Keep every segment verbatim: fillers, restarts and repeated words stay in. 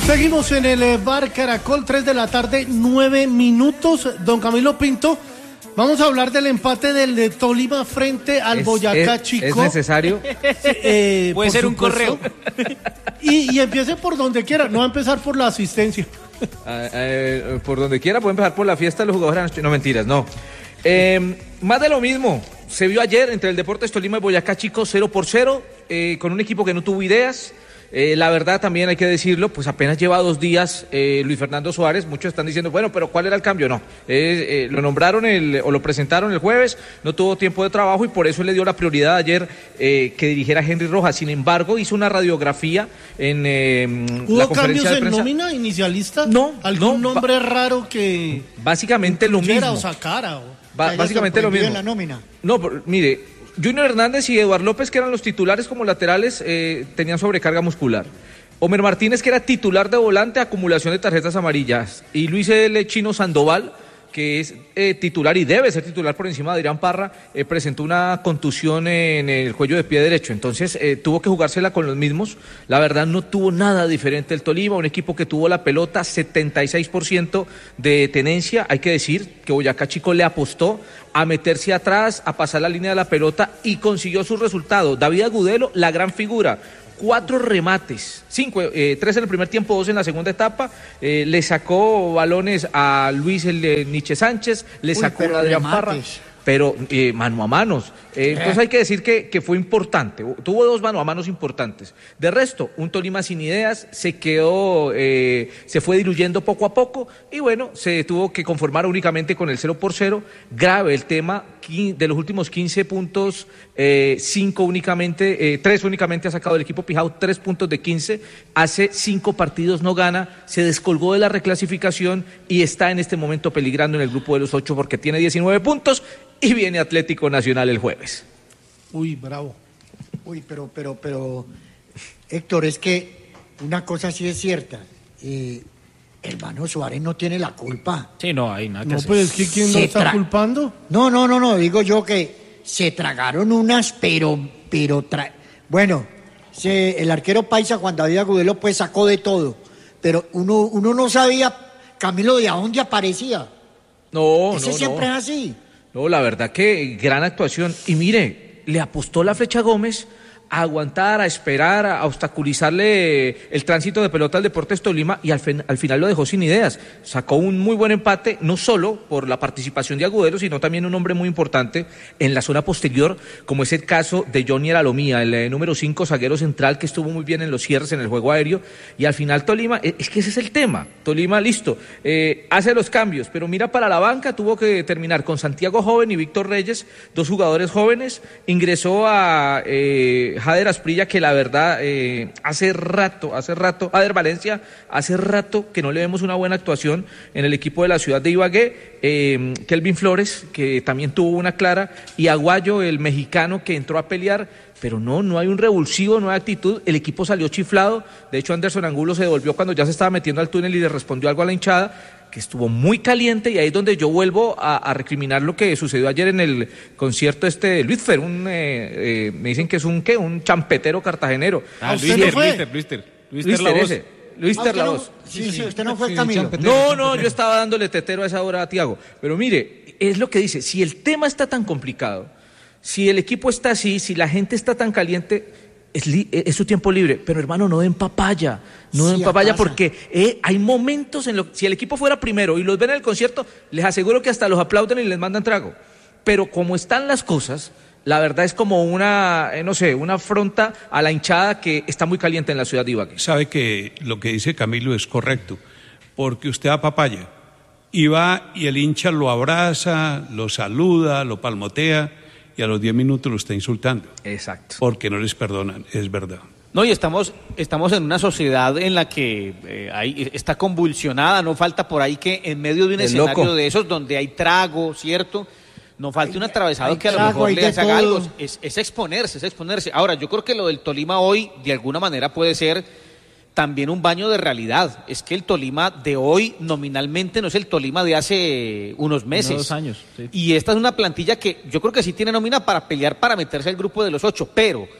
Seguimos en el eh, Bar Caracol, tres de la tarde, nueve minutos. Don Camilo Pinto, vamos a hablar del empate del de Tolima frente al es, Boyacá es, Chico. ¿Es necesario? Eh, Puede ser supuesto. un correo. Y, y empiece por donde quiera, no va a empezar por la asistencia. eh, eh, por donde quiera, puede empezar por la fiesta de los jugadores. No, mentiras, no. Eh, más de lo mismo. Se vio ayer entre el Deportes Tolima y Boyacá Chico cero por cero, eh, con un equipo que no tuvo ideas. Eh, la verdad también hay que decirlo, pues apenas lleva dos días eh, Luis Fernando Suárez. Muchos están diciendo, bueno, pero ¿cuál era el cambio? No, eh, eh, lo nombraron el, o lo presentaron el jueves, no tuvo tiempo de trabajo y por eso le dio la prioridad ayer eh, que dirigiera Henry Rojas. Sin embargo, hizo una radiografía en eh, ¿Hubo la cambios conferencia de en prensa. nómina inicialista? No, ¿Algún no, nombre raro que básicamente lo mismo. o sacara? O... Ba- básicamente lo mismo. En la nómina. No, por- mire, Junior Hernández y Eduardo López, que eran los titulares como laterales, eh, tenían sobrecarga muscular. Homer Martínez, que era titular de volante, acumulación de tarjetas amarillas. Y Luis El Chino Sandoval, que es eh, titular y debe ser titular por encima de Adrián Parra, eh, presentó una contusión en el cuello de pie derecho. Entonces eh, tuvo que jugársela con los mismos. La verdad no tuvo nada diferente el Tolima, un equipo que tuvo la pelota, setenta y seis por ciento de tenencia. Hay que decir que Boyacá Chico le apostó a meterse atrás, a pasar la línea de la pelota y consiguió su resultado. David Agudelo, la gran figura. Cuatro remates, cinco, eh, tres en el primer tiempo, dos en la segunda etapa. Eh, le sacó balones a Luis el de Nietzsche Sánchez, le Uy, sacó pero a Adrián remates. Parra, pero eh, mano a manos. Eh, entonces hay que decir que, que fue importante, tuvo dos mano a manos importantes. De resto, un Tolima sin ideas, se quedó, eh, se fue diluyendo poco a poco y bueno, se tuvo que conformar únicamente con el cero por cero. Grave el tema, de los últimos quince puntos, eh, cinco únicamente, eh, tres únicamente ha sacado el equipo Pijao, tres puntos de quince, hace cinco partidos no gana, se descolgó de la reclasificación y está en este momento peligrando en el grupo de los ocho porque tiene diecinueve puntos y viene Atlético Nacional el jueves. Uy, bravo. Uy, pero, pero, pero, Héctor, es que una cosa sí es cierta. Eh, hermano Suárez no tiene la culpa. Sí, no, hay nada que No, hacer. pues es que ¿quién lo Se está tra- culpando? No, no, no, no, digo yo que se tragaron unas, pero, pero, tra... bueno, se, el arquero paisa Juan David Agudelo pues sacó de todo, pero uno, uno no sabía, Camilo, de a dónde aparecía. No, Ese no, siempre no. es así. No, la verdad que gran actuación. Y mire, le apostó la Flecha Gómez a aguantar, a esperar, a obstaculizarle el tránsito de pelota al Deportes Tolima y al, fin, al final lo dejó sin ideas. Sacó un muy buen empate, no solo por la participación de Agudelo, sino también un hombre muy importante en la zona posterior, como es el caso de Johnny Aralomía, el eh, número cinco zaguero central que estuvo muy bien en los cierres en el juego aéreo. Y al final Tolima, eh, es que ese es el tema. Tolima, listo, eh, hace los cambios, pero mira para la banca, tuvo que terminar con Santiago Joven y Víctor Reyes, dos jugadores jóvenes. Ingresó a Eh, Jader Asprilla, que la verdad eh, hace rato, hace rato, Jader Valencia, hace rato que no le vemos una buena actuación en el equipo de la ciudad de Ibagué. eh, Kelvin Flores, que también tuvo una clara, y Aguayo, el mexicano, que entró a pelear, pero no, no hay un revulsivo, no hay actitud, el equipo salió chiflado. De hecho, Anderson Angulo se devolvió cuando ya se estaba metiendo al túnel y le respondió algo a la hinchada, que estuvo muy caliente, y ahí es donde yo vuelvo a, a recriminar lo que sucedió ayer en el concierto este de Luis Fer, un, eh, eh, me dicen que es un, ¿qué? Un champetero cartagenero. Ah, ¿usted Luis no Ter, fue? Luis Ter, Luis Ter, Luis Luis Ter la Ter voz. ese, Luis Ah, Ter usted la no- voz. Sí, sí, usted no fue Camilo. No, no, yo estaba dándole tetero a esa hora a Tiago. Pero mire, es lo que dice, si el tema está tan complicado, si el equipo está así, si la gente está tan caliente, es, li- es su tiempo libre. Pero hermano, no den papaya, no Sí, den papaya pasa. porque eh, hay momentos en los si el equipo fuera primero y los ven en el concierto, les aseguro que hasta los aplauden y les mandan trago. Pero como están las cosas, la verdad es como una, eh, no sé, una afronta a la hinchada que está muy caliente en la ciudad de Ibagué. Sabe que lo que dice Camilo es correcto, porque usted da papaya y va y el hincha lo abraza, lo saluda, lo palmotea y a los diez minutos lo está insultando, Exacto. porque no les perdonan, es verdad. No, y estamos, estamos en una sociedad en la que eh, hay, está convulsionada, no falta por ahí que en medio de un El escenario loco. de esos donde hay trago, ¿cierto? No falta un atravesado hay que a lo trago, mejor hay le de haga todo. algo. Es, es exponerse, es exponerse. Ahora, yo creo que lo del Tolima hoy, de alguna manera, puede ser también un baño de realidad. Es que el Tolima de hoy nominalmente no es el Tolima de hace unos meses. Uno, dos años, sí. Y esta es una plantilla que yo creo que sí tiene nómina para pelear, para meterse al grupo de los ocho, pero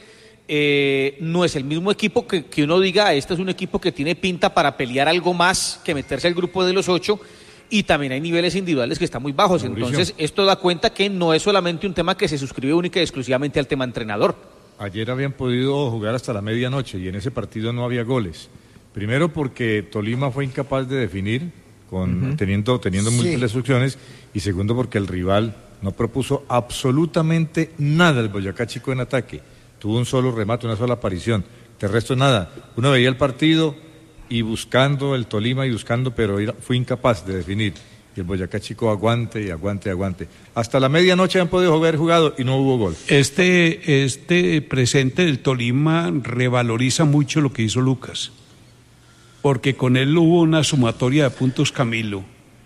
Eh, no es el mismo equipo que, que uno diga, este es un equipo que tiene pinta para pelear algo más que meterse al grupo de los ocho, y también hay niveles individuales que están muy bajos. Mauricio. Entonces esto da cuenta que no es solamente un tema que se suscribe única y exclusivamente al tema entrenador. Ayer habían podido jugar hasta la medianoche y en ese partido no había goles. Primero porque Tolima fue incapaz de definir, con, uh-huh. teniendo, teniendo sí. múltiples opciones, y segundo porque el rival no propuso absolutamente nada al Boyacá Chico en ataque. Tuvo un solo remate, una sola aparición. De resto nada. Uno veía el partido y buscando el Tolima y buscando, pero fue incapaz de definir. Y el Boyacá Chico aguante y aguante y aguante. Hasta la medianoche han podido haber jugado y no hubo gol. Este, este presente del Tolima revaloriza mucho lo que hizo Lucas, porque con él hubo una sumatoria de puntos, Camilo,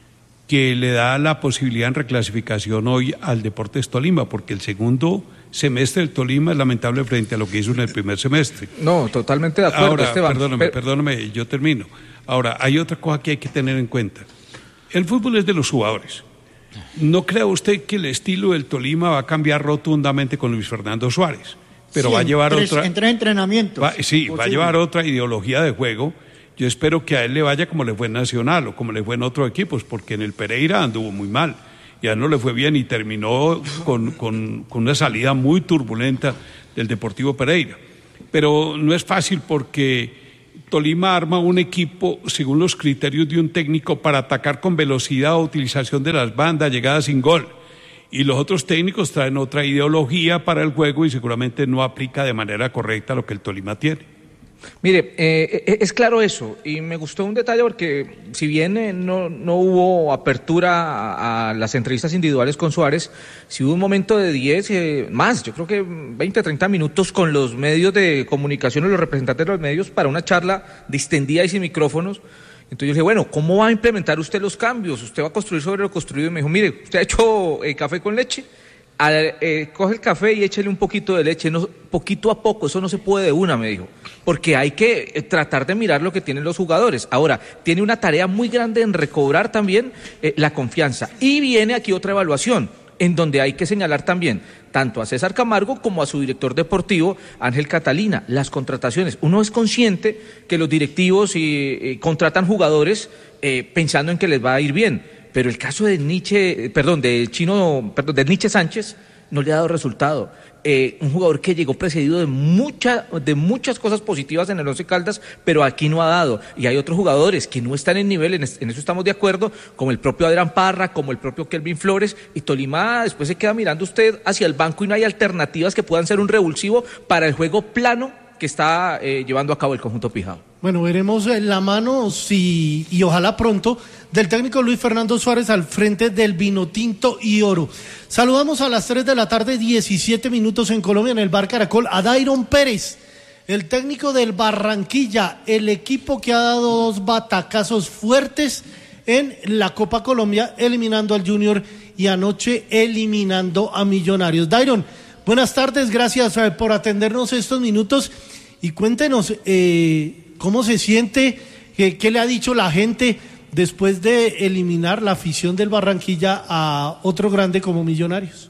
que le da la posibilidad en reclasificación hoy al Deportes Tolima, porque el segundo semestre del Tolima es lamentable frente a lo que hizo en el primer semestre. No, totalmente de acuerdo, Ahora, Esteban. Perdóname, Pero... perdóname, yo termino. Ahora, hay otra cosa que hay que tener en cuenta. El fútbol es de los jugadores. ¿No cree usted que el estilo del Tolima va a cambiar rotundamente con Luis Fernando Suárez? Pero sí, va a llevar tres, otra... En tres entrenamientos. Va, sí, posible. va a llevar otra ideología de juego. Yo espero que a él le vaya como le fue en Nacional o como le fue en otros equipos, porque en el Pereira anduvo muy mal. Y a él no le fue bien y terminó con, con, con una salida muy turbulenta del Deportivo Pereira. Pero no es fácil porque Tolima arma un equipo según los criterios de un técnico para atacar con velocidad o utilización de las bandas, llegada sin gol. Y los otros técnicos traen otra ideología para el juego y seguramente no aplica de manera correcta lo que el Tolima tiene. Mire, eh, es claro eso, y me gustó un detalle porque si bien eh, no, no hubo apertura a, a las entrevistas individuales con Suárez, sí hubo un momento de diez, eh, más, yo creo que veinte, treinta minutos con los medios de comunicación o los representantes de los medios para una charla distendida y sin micrófonos. Entonces yo dije, bueno, ¿cómo va a implementar usted los cambios? ¿Usted va a construir sobre lo construido? Y me dijo, mire, ¿usted ha hecho eh, café con leche? A, eh, coge el café y échale un poquito de leche, no, poquito a poco, eso no se puede de una, me dijo, porque hay que eh, tratar de mirar lo que tienen los jugadores. Ahora, tiene una tarea muy grande en recobrar también eh, la confianza. Y viene aquí otra evaluación, en donde hay que señalar también tanto a César Camargo como a su director deportivo, Ángel Catalina, las contrataciones. Uno es consciente que los directivos y, eh, contratan jugadores eh, pensando en que les va a ir bien, pero el caso de Nietzsche, perdón, del chino, perdón, de Nietzsche Sánchez no le ha dado resultado. Eh, un jugador que llegó precedido de mucha, de muchas cosas positivas en el Once Caldas, pero aquí no ha dado. Y hay otros jugadores que no están en nivel, en, en eso estamos de acuerdo, como el propio Adrián Parra, como el propio Kelvin Flores, y Tolima después se queda mirando usted hacia el banco y no hay alternativas que puedan ser un revulsivo para el juego plano que está eh, llevando a cabo el conjunto Pijao. Bueno, veremos la mano si, y ojalá pronto, del técnico Luis Fernando Suárez al frente del Vinotinto y Oro. Saludamos a las tres de la tarde, diecisiete minutos en Colombia, en el Bar Caracol, a Dairon Pérez, el técnico del Barranquilla, el equipo que ha dado dos batacazos fuertes en la Copa Colombia, eliminando al Junior y anoche eliminando a Millonarios. Dairon, buenas tardes, gracias por atendernos estos minutos y cuéntenos eh, cómo se siente, qué, qué le ha dicho la gente después de eliminar la afición del Barranquilla a otro grande como Millonarios.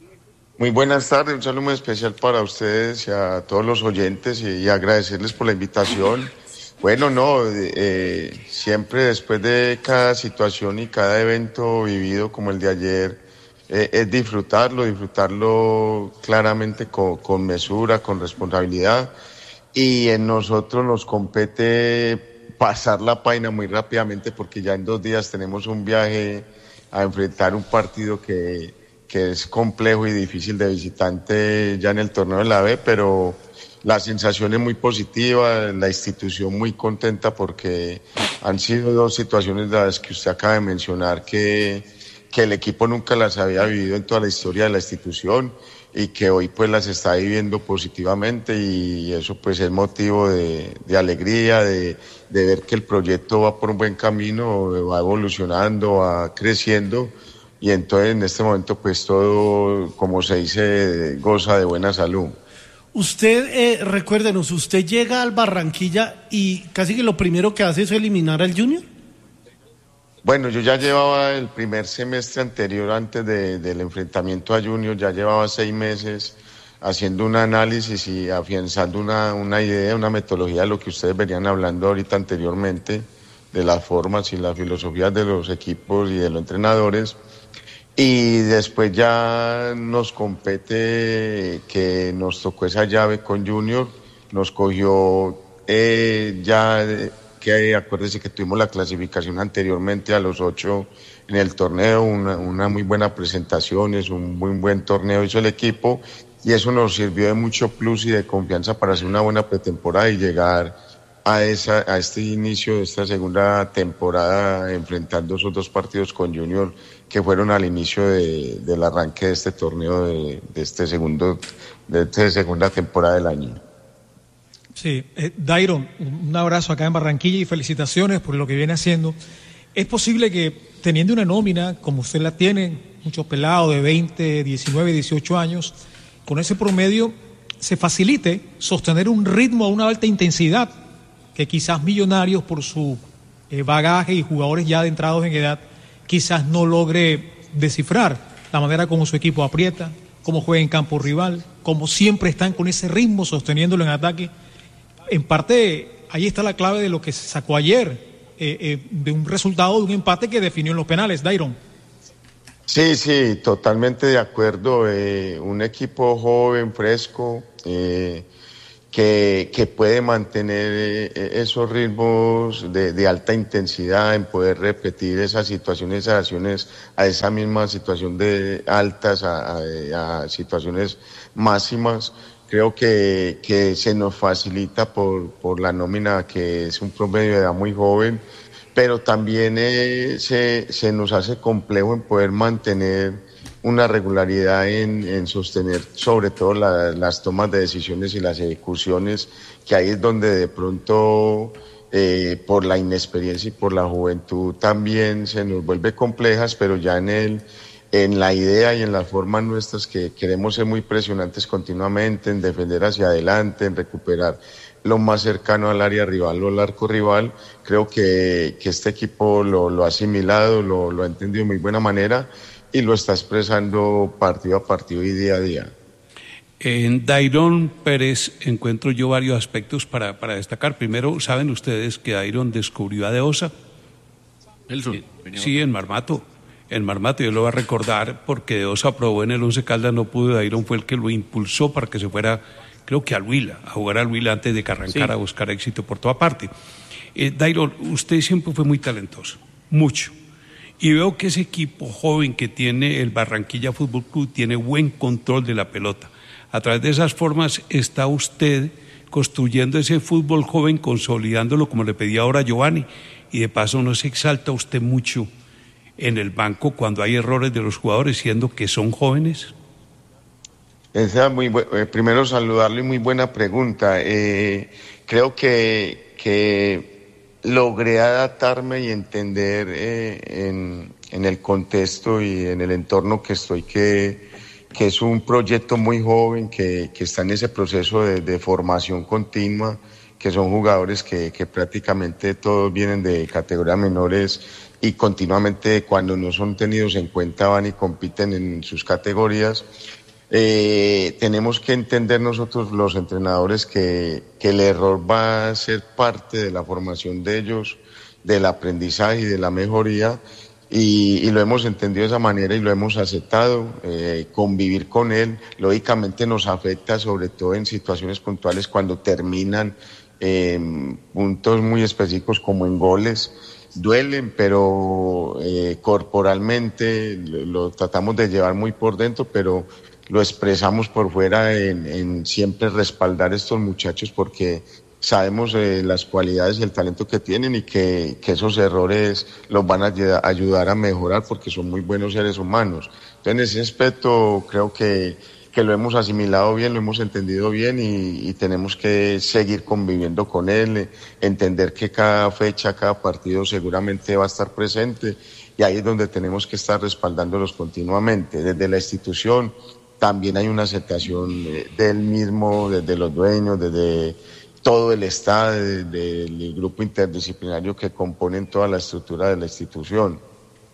Muy buenas tardes, un saludo muy especial para ustedes y a todos los oyentes y, y agradecerles por la invitación. Bueno, no, eh, siempre después de cada situación y cada evento vivido como el de ayer, eh, es disfrutarlo, disfrutarlo claramente con, con mesura, con responsabilidad. Y en nosotros nos compete pasar la página muy rápidamente porque ya en dos días tenemos un viaje a enfrentar un partido que, que es complejo y difícil de visitante ya en el torneo de la B, pero la sensación es muy positiva, la institución muy contenta porque han sido dos situaciones de las que usted acaba de mencionar que, que el equipo nunca las había vivido en toda la historia de la institución y que hoy pues las está viviendo positivamente y eso pues es motivo de, de alegría, de, de ver que el proyecto va por un buen camino, va evolucionando, va creciendo y entonces en este momento pues todo, como se dice, goza de buena salud. Usted, eh, recuérdenos, usted llega al Barranquilla y casi que lo primero que hace es eliminar al Junior. Bueno, yo ya llevaba el primer semestre anterior, antes de, del enfrentamiento a Junior, ya llevaba seis meses haciendo un análisis y afianzando una, una idea, una metodología de lo que ustedes venían hablando ahorita anteriormente, de las formas y las filosofías de los equipos y de los entrenadores. Y después ya nos compete que nos tocó esa llave con Junior, nos cogió eh, ya, que acuérdese que tuvimos la clasificación anteriormente a los ocho en el torneo, una, una muy buena presentación, es un muy buen torneo hizo el equipo y eso nos sirvió de mucho plus y de confianza para hacer una buena pretemporada y llegar a esa a este inicio de esta segunda temporada enfrentando esos dos partidos con Junior que fueron al inicio de, del arranque de este torneo de, de este segundo de esta segunda temporada del año. Sí, eh, Dairon, un abrazo acá en Barranquilla y felicitaciones por lo que viene haciendo. ¿Es posible que teniendo una nómina como usted la tiene, muchos pelados de veinte, diecinueve, dieciocho años, con ese promedio se facilite sostener un ritmo a una alta intensidad que quizás Millonarios por su eh, bagaje y jugadores ya adentrados en edad quizás no logre descifrar la manera como su equipo aprieta, cómo juega en campo rival, cómo siempre están con ese ritmo sosteniéndolo en ataque? En parte ahí está la clave de lo que se sacó ayer, eh, eh, de un resultado de un empate que definió en los penales, Dairon. Sí, sí, totalmente de acuerdo. Eh, un equipo joven, fresco, eh, que, que puede mantener eh, esos ritmos de, de alta intensidad, en poder repetir esas situaciones, esas acciones a esa misma situación de altas, a, a, a situaciones máximas. Creo que, que se nos facilita por, por la nómina, que es un promedio de edad muy joven, pero también eh, se, se nos hace complejo en poder mantener una regularidad en, en sostener sobre todo la, las tomas de decisiones y las ejecuciones, que ahí es donde de pronto eh, por la inexperiencia y por la juventud también se nos vuelve complejas, pero ya en el en la idea y en las formas nuestras que queremos ser muy presionantes continuamente, en defender hacia adelante, en recuperar lo más cercano al área rival o al arco rival. Creo que, que este equipo lo, lo ha asimilado, lo, lo ha entendido de muy buena manera y lo está expresando partido a partido y día a día. En Dairon Pérez encuentro yo varios aspectos para, para destacar. Primero, ¿saben ustedes que Dairon descubrió a De Osa? Elson. Sí, en Marmato. En Marmato, yo lo voy a recordar porque De Osa probó en el Once Caldas, no pudo. Dairon fue el que lo impulsó para que se fuera, creo que al Huila, a jugar al Huila antes de que arrancara, sí, a buscar éxito por toda parte. Eh, Dairon, usted siempre fue muy talentoso, mucho. Y veo que ese equipo joven que tiene el Barranquilla Fútbol Club tiene buen control de la pelota. A través de esas formas está usted construyendo ese fútbol joven, consolidándolo como le pedía ahora Giovanni. Y de paso no se exalta usted mucho en el banco cuando hay errores de los jugadores, siendo que son jóvenes. Esa muy bu- eh, primero saludarlo y muy buena pregunta. Eh, creo que, que logré adaptarme y entender eh, en, en el contexto y en el entorno que estoy, que, que es un proyecto muy joven, que, que está en ese proceso de, de formación continua, que son jugadores que, que prácticamente todos vienen de categorías menores y continuamente cuando no son tenidos en cuenta van y compiten en sus categorías. Eh, tenemos que entender nosotros los entrenadores que, que el error va a ser parte de la formación de ellos, del aprendizaje y de la mejoría, y, y lo hemos entendido de esa manera y lo hemos aceptado. Eh, convivir con él lógicamente nos afecta, sobre todo en situaciones puntuales cuando terminan eh, puntos muy específicos como en goles. Duelen, pero eh, corporalmente lo, lo tratamos de llevar muy por dentro, pero lo expresamos por fuera en, en siempre respaldar a estos muchachos porque sabemos eh, las cualidades y el talento que tienen y que, que esos errores los van a ayudar, ayudar a mejorar porque son muy buenos seres humanos. Entonces, en ese aspecto creo que, que lo hemos asimilado bien, lo hemos entendido bien y, y tenemos que seguir conviviendo con él, eh, entender que cada fecha, cada partido seguramente va a estar presente y ahí es donde tenemos que estar respaldándolos continuamente. Desde la institución también hay una aceptación eh, del mismo, desde los dueños, desde todo el Estado, desde el grupo interdisciplinario que componen toda la estructura de la institución.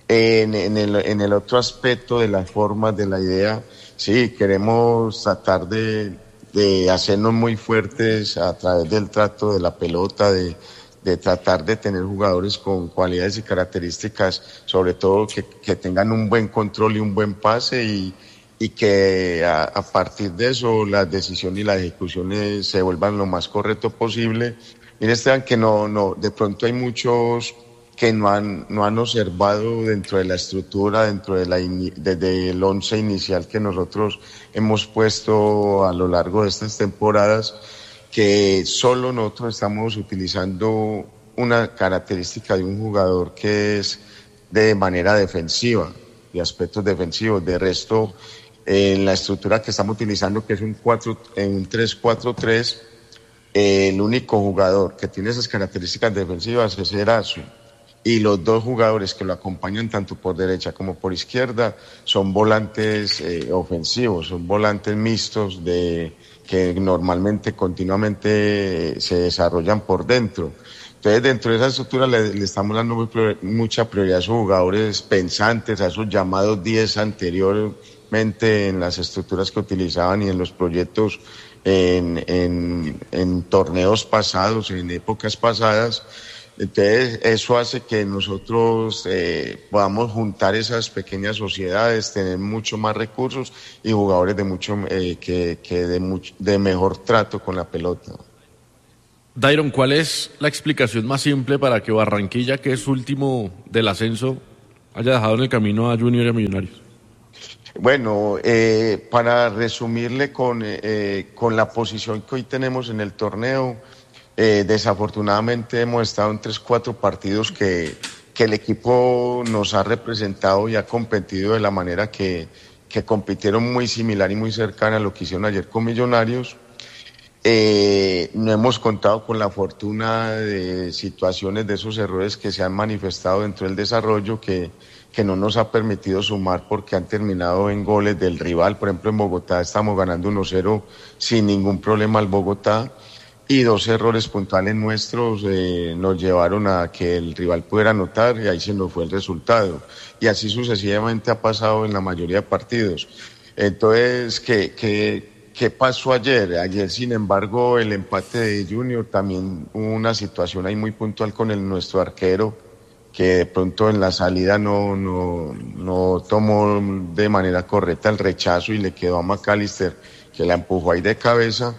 En, en, el, en el otro aspecto de las formas, de la idea, sí, queremos tratar de, de hacernos muy fuertes a través del trato de la pelota, de, de tratar de tener jugadores con cualidades y características, sobre todo que, que tengan un buen control y un buen pase y, y que a, a partir de eso las decisiones y las ejecuciones se vuelvan lo más correcto posible. Miren, Esteban, que no, no, de pronto hay muchos que no han, no han observado dentro de la estructura, dentro de la desde el once inicial que nosotros hemos puesto a lo largo de estas temporadas, que solo nosotros estamos utilizando una característica de un jugador que es de manera defensiva, de aspectos defensivos. De resto, en la estructura que estamos utilizando, que es un, cuatro, un tres cuatro tres, el único jugador que tiene esas características defensivas es Erazo. Y los dos jugadores que lo acompañan tanto por derecha como por izquierda son volantes eh, ofensivos, son volantes mixtos de que normalmente continuamente eh, se desarrollan por dentro. Entonces, dentro de esa estructura le, le estamos dando muy prior, mucha prioridad a esos jugadores pensantes, a esos llamados diez anteriormente en las estructuras que utilizaban y en los proyectos en, en, en torneos pasados, en épocas pasadas. Entonces, eso hace que nosotros eh, podamos juntar esas pequeñas sociedades, tener mucho más recursos y jugadores de mucho eh, que, que de, mucho, de mejor trato con la pelota. Dairon, ¿cuál es la explicación más simple para que Barranquilla, que es último del ascenso, haya dejado en el camino a Junior y a Millonarios? Bueno, eh, para resumirle con, eh, con la posición que hoy tenemos en el torneo, Eh, desafortunadamente hemos estado en tres, cuatro partidos que, que el equipo nos ha representado y ha competido de la manera que, que compitieron muy similar y muy cercana a lo que hicieron ayer con Millonarios. Eh, no hemos contado con la fortuna de situaciones de esos errores que se han manifestado dentro del desarrollo que, que no nos ha permitido sumar porque han terminado en goles del rival. Por ejemplo, en Bogotá estamos ganando uno cero sin ningún problema al Bogotá. Y dos errores puntuales nuestros eh, nos llevaron a que el rival pudiera anotar y ahí se nos fue el resultado. Y así sucesivamente ha pasado en la mayoría de partidos. Entonces, ¿qué, qué, qué pasó ayer? Ayer, sin embargo, el empate de Junior, también hubo una situación ahí muy puntual con el, nuestro arquero, que de pronto en la salida no, no, no tomó de manera correcta el rechazo y le quedó a McAllister, que la empujó ahí de cabeza.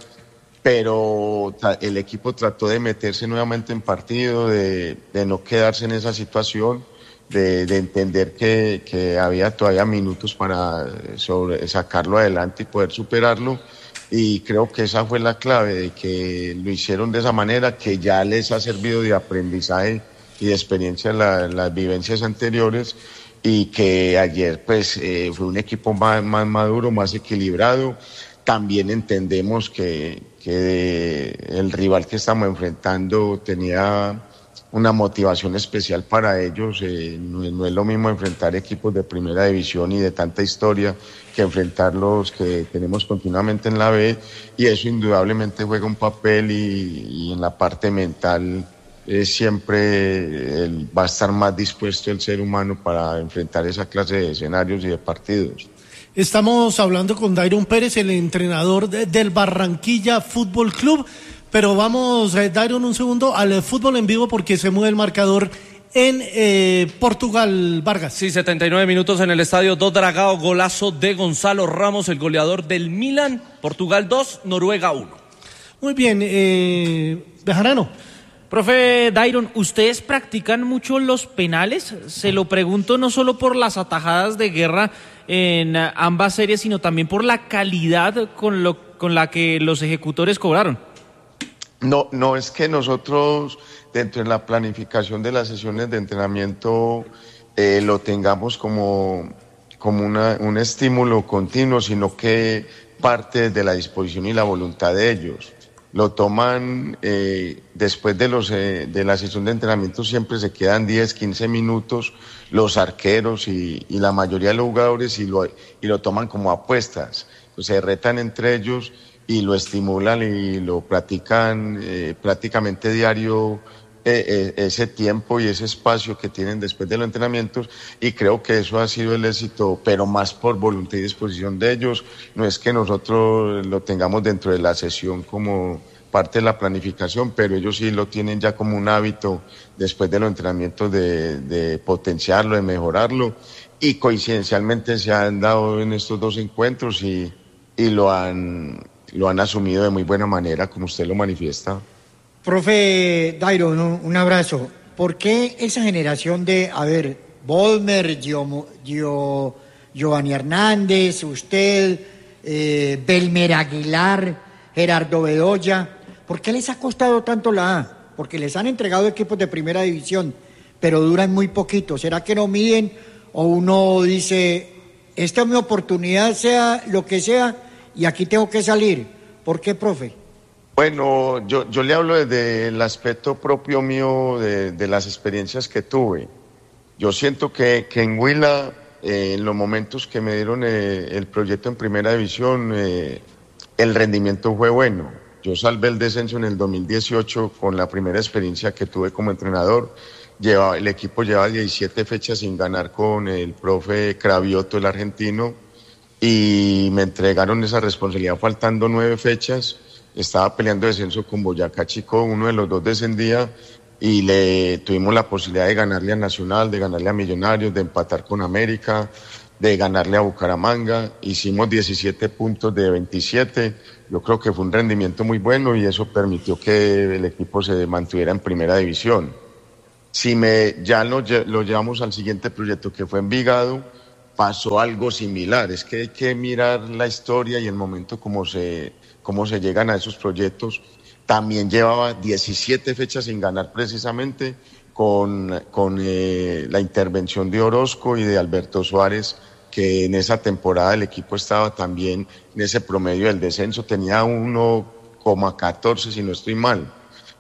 Pero el equipo trató de meterse nuevamente en partido, de, de no quedarse en esa situación, de, de entender que, que había todavía minutos para sobre, sacarlo adelante y poder superarlo. Y creo que esa fue la clave, de que lo hicieron de esa manera, que ya les ha servido de aprendizaje y de experiencia en la, las vivencias anteriores, y que ayer pues eh, fue un equipo más, más maduro, más equilibrado. También entendemos que, que el rival que estamos enfrentando tenía una motivación especial para ellos. Eh, no, no es lo mismo enfrentar equipos de primera división y de tanta historia que enfrentar los que tenemos continuamente en la B, y eso indudablemente juega un papel, y, y en la parte mental eh, siempre el, va a estar más dispuesto el ser humano para enfrentar esa clase de escenarios y de partidos. Estamos hablando con Dairon Pérez, el entrenador de, del Barranquilla Fútbol Club, pero vamos, eh, Dairon, un segundo al fútbol en vivo porque se mueve el marcador en eh, Portugal, Vargas. Sí, setenta y nueve minutos en el estadio do Dragao, golazo de Gonzalo Ramos, el goleador del Milan. Portugal dos, Noruega uno. Muy bien, eh, Bejarano. Profe Dairon, ¿ustedes practican mucho los penales? Se lo pregunto no solo por las atajadas de Guerra en ambas series, sino también por la calidad con, lo, con la que los ejecutores cobraron. No, no es que nosotros dentro de la planificación de las sesiones de entrenamiento eh, lo tengamos como, como una, un estímulo continuo, sino que parte de la disposición y la voluntad de ellos. Lo toman eh, después de los eh, de la sesión de entrenamiento, siempre se quedan diez, quince minutos los arqueros y, y la mayoría de los jugadores y lo, y lo toman como apuestas. Pues se retan entre ellos y lo estimulan y lo practican eh, prácticamente diario eh, eh, ese tiempo y ese espacio que tienen después de los entrenamientos, y creo que eso ha sido el éxito, pero más por voluntad y disposición de ellos. No es que nosotros lo tengamos dentro de la sesión como parte de la planificación, pero ellos sí lo tienen ya como un hábito después de los entrenamientos de, de potenciarlo, de mejorarlo, y coincidencialmente se han dado en estos dos encuentros y, y lo han, lo han asumido de muy buena manera, como usted lo manifiesta. Profe Dairon, un, un abrazo. ¿Por qué esa generación de, a ver, Volmer, Gio, Gio, Giovanni Hernández, usted, eh, Belmer Aguilar, Gerardo Bedoya, ¿por qué les ha costado tanto la A? Porque les han entregado equipos de primera división, pero duran muy poquito. ¿Será que no miden o uno dice, esta es mi oportunidad, sea lo que sea, y aquí tengo que salir? ¿Por qué, profe? Bueno, yo, yo le hablo desde el aspecto propio mío de, de las experiencias que tuve. Yo siento que, que en Huila, eh, en los momentos que me dieron eh, el proyecto en primera división, eh, el rendimiento fue bueno. Yo salvé el descenso en el dos mil dieciocho con la primera experiencia que tuve como entrenador. Llevaba, el equipo llevaba diecisiete fechas sin ganar con el profe Cravioto, el argentino, y me entregaron esa responsabilidad faltando nueve fechas. Estaba peleando descenso con Boyacá Chico, uno de los dos descendía, y le tuvimos la posibilidad de ganarle a Nacional, de ganarle a Millonarios, de empatar con América, de ganarle a Bucaramanga. Hicimos diecisiete puntos de veintisiete. Yo creo que fue un rendimiento muy bueno y eso permitió que el equipo se mantuviera en primera división. Si me, ya lo, lo llevamos al siguiente proyecto, que fue Envigado, pasó algo similar. Es que hay que mirar la historia y el momento como se, cómo se llegan a esos proyectos. También llevaba diecisiete fechas sin ganar precisamente, con, con eh, la intervención de Orozco y de Alberto Suárez, que en esa temporada el equipo estaba también en ese promedio del descenso, tenía uno coma catorce si no estoy mal.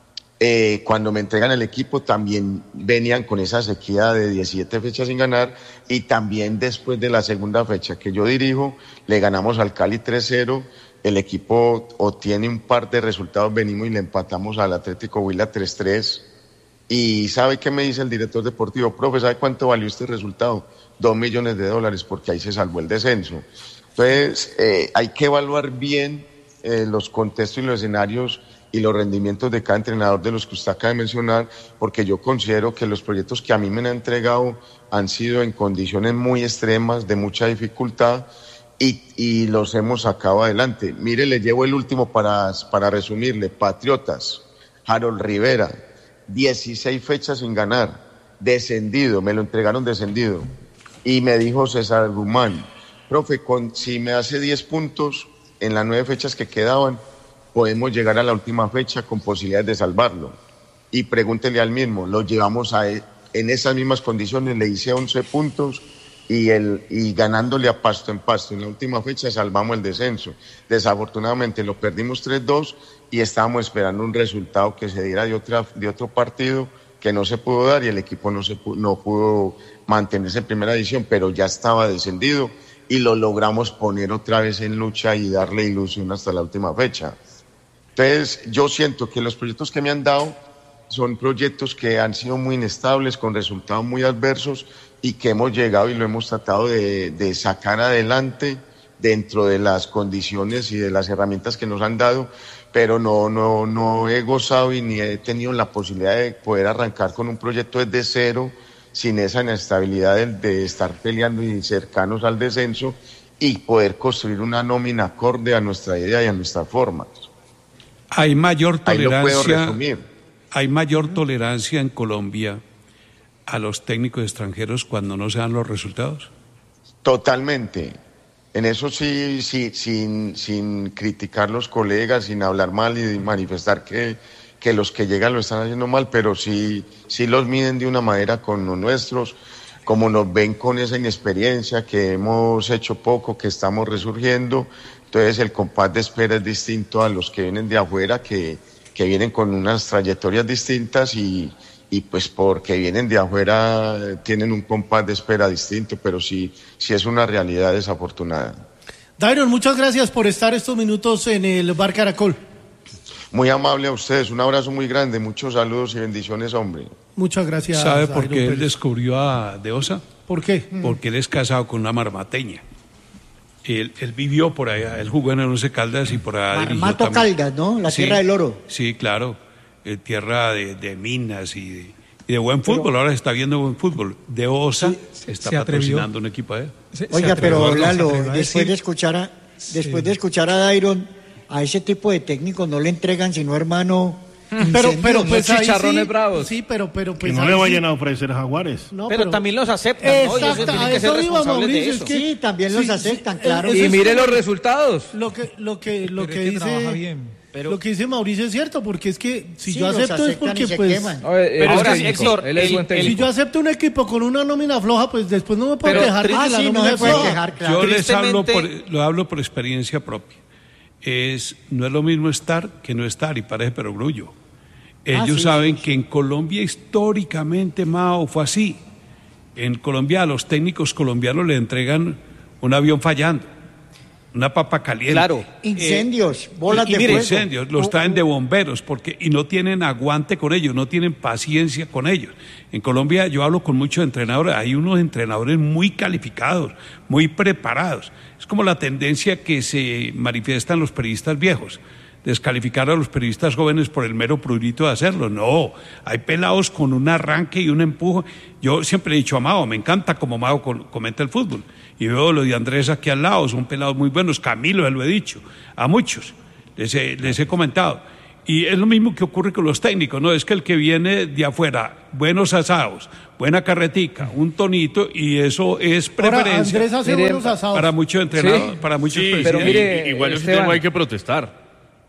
Eh, cuando me entregan el equipo también venían con esa sequía de diecisiete fechas sin ganar, y también después de la segunda fecha que yo dirijo, le ganamos al Cali tres cero, el equipo obtiene un par de resultados, venimos y le empatamos al Atlético Huila tres tres, y ¿sabe qué me dice el director deportivo? Profe, ¿sabe cuánto valió este resultado? Dos millones de dólares, porque ahí se salvó el descenso. Entonces, eh, hay que evaluar bien eh, los contextos y los escenarios y los rendimientos de cada entrenador de los que usted acaba de mencionar, porque yo considero que los proyectos que a mí me han entregado han sido en condiciones muy extremas, de mucha dificultad, y, y los hemos sacado adelante. Mire, le llevo el último para, para resumirle. Patriotas, Harold Rivera, dieciséis fechas sin ganar, descendido, me lo entregaron descendido. Y me dijo César Guzmán, profe, con, si me hace diez puntos en las nueve fechas que quedaban, podemos llegar a la última fecha con posibilidades de salvarlo. Y pregúntele al mismo, lo llevamos a, en esas mismas condiciones, le hice once puntos y, el, y ganándole a Pasto en Pasto. En la última fecha salvamos el descenso. Desafortunadamente lo perdimos tres dos y estábamos esperando un resultado que se diera de, otra, de otro partido que no se pudo dar, y el equipo no, se pudo, no pudo mantenerse en primera división, pero ya estaba descendido y lo logramos poner otra vez en lucha y darle ilusión hasta la última fecha. Entonces, yo siento que los proyectos que me han dado son proyectos que han sido muy inestables, con resultados muy adversos, y que hemos llegado y lo hemos tratado de, de sacar adelante dentro de las condiciones y de las herramientas que nos han dado, pero no, no, no he gozado y ni he tenido la posibilidad de poder arrancar con un proyecto desde cero, sin esa inestabilidad de, de estar peleando y cercanos al descenso, y poder construir una nómina acorde a nuestra idea y a nuestra forma. Hay mayor tolerancia, Ahí lo puedo resumir. Hay mayor tolerancia en Colombia a los técnicos extranjeros cuando no se dan los resultados. Totalmente. En eso sí, sí, sin, sin criticar los colegas, sin hablar mal y manifestar que, que los que llegan lo están haciendo mal, pero sí, sí los miden de una manera con los nuestros, como nos ven con esa inexperiencia, que hemos hecho poco, que estamos resurgiendo. Entonces el compás de espera es distinto a los que vienen de afuera, que, que vienen con unas trayectorias distintas y, y pues porque vienen de afuera tienen un compás de espera distinto, pero sí, sí es una realidad desafortunada. Dairon, muchas gracias por estar estos minutos en el Bar Caracol. Muy amable a ustedes, un abrazo muy grande, muchos saludos y bendiciones, hombre. Muchas gracias. ¿Sabe por Jairo qué él Pérez. descubrió a Deosa? ¿Por qué? Porque él es casado con una marmateña. Él, él vivió por allá, él jugó en el Once Caldas y por allá dirigió Marmato también. Caldas, ¿no? La Sí, tierra del oro. Sí, claro, eh, tierra de, de minas y de, y de buen Pero- fútbol, ahora se está viendo buen fútbol. Deosa Sí, está se atrevió. patrocinando un equipo de él. Se- se Oiga, atrevió- pero se Lalo, atrevió a después decir- de escuchar a, después de escuchar a Dairon, a ese tipo de técnicos no le entregan sino, hermano, Pero, incendios, pero ¿no? pues ahí chicharrones sí, bravos. sí, pero, pero Que pues no ahí le sí. vayan a ofrecer jaguares. No, pero, también los aceptan, ¿no? Ellos Exacto, tienen a que ser eso iba responsables de Mauricio, eso. es que Sí, también los aceptan, eh, claro. eso Y es mire como los resultados. Lo que, lo que, lo Pero que es que trabaja dice, bien. lo que dice Mauricio es cierto, porque es que si Sí, yo los acepto es aceptan porque y se pues, queman. No, eh, Pero él ahora es sí, técnico, Héctor, él es el- buen el- si técnico. yo acepto un equipo con una nómina floja, pues después no me puedo Pero quejar de Ah, que la sí, no nómina se es puede floja. quejar, claro. Yo les hablo por, Tristemente- lo hablo por experiencia propia. Es, no es lo mismo estar que no estar, y parece perogrullo. Ellos Ah, sí, saben que en Colombia históricamente, Mao, fue así. En Colombia a los técnicos colombianos le entregan un avión fallando, una papa caliente. Claro. Incendios, bolas y de mire, fuego. Incendios, los traen de bomberos porque y no tienen aguante con ellos, no tienen paciencia con ellos. En Colombia yo hablo con muchos entrenadores, hay unos entrenadores muy calificados, muy preparados. Es como la tendencia que se manifiesta en los periodistas viejos, descalificar a los periodistas jóvenes por el mero prurito de hacerlo. No, hay pelados con un arranque y un empuje. Yo siempre he dicho a Mao, me encanta como Mao con- comenta el fútbol. Y veo lo de Andrés aquí al lado, son pelados muy buenos. Camilo, se lo he dicho, a muchos, les he, les he comentado. Y es lo mismo que ocurre con los técnicos, ¿no? Es que el que viene de afuera, buenos asados, buena carretica, un tonito, y eso es Ahora, preferencia Andrés hace Mire, buenos asados. para muchos entrenadores, Sí. para muchos Sí, presidentes. pero mire, I- igual yo sí Esteban. tengo hay que protestar.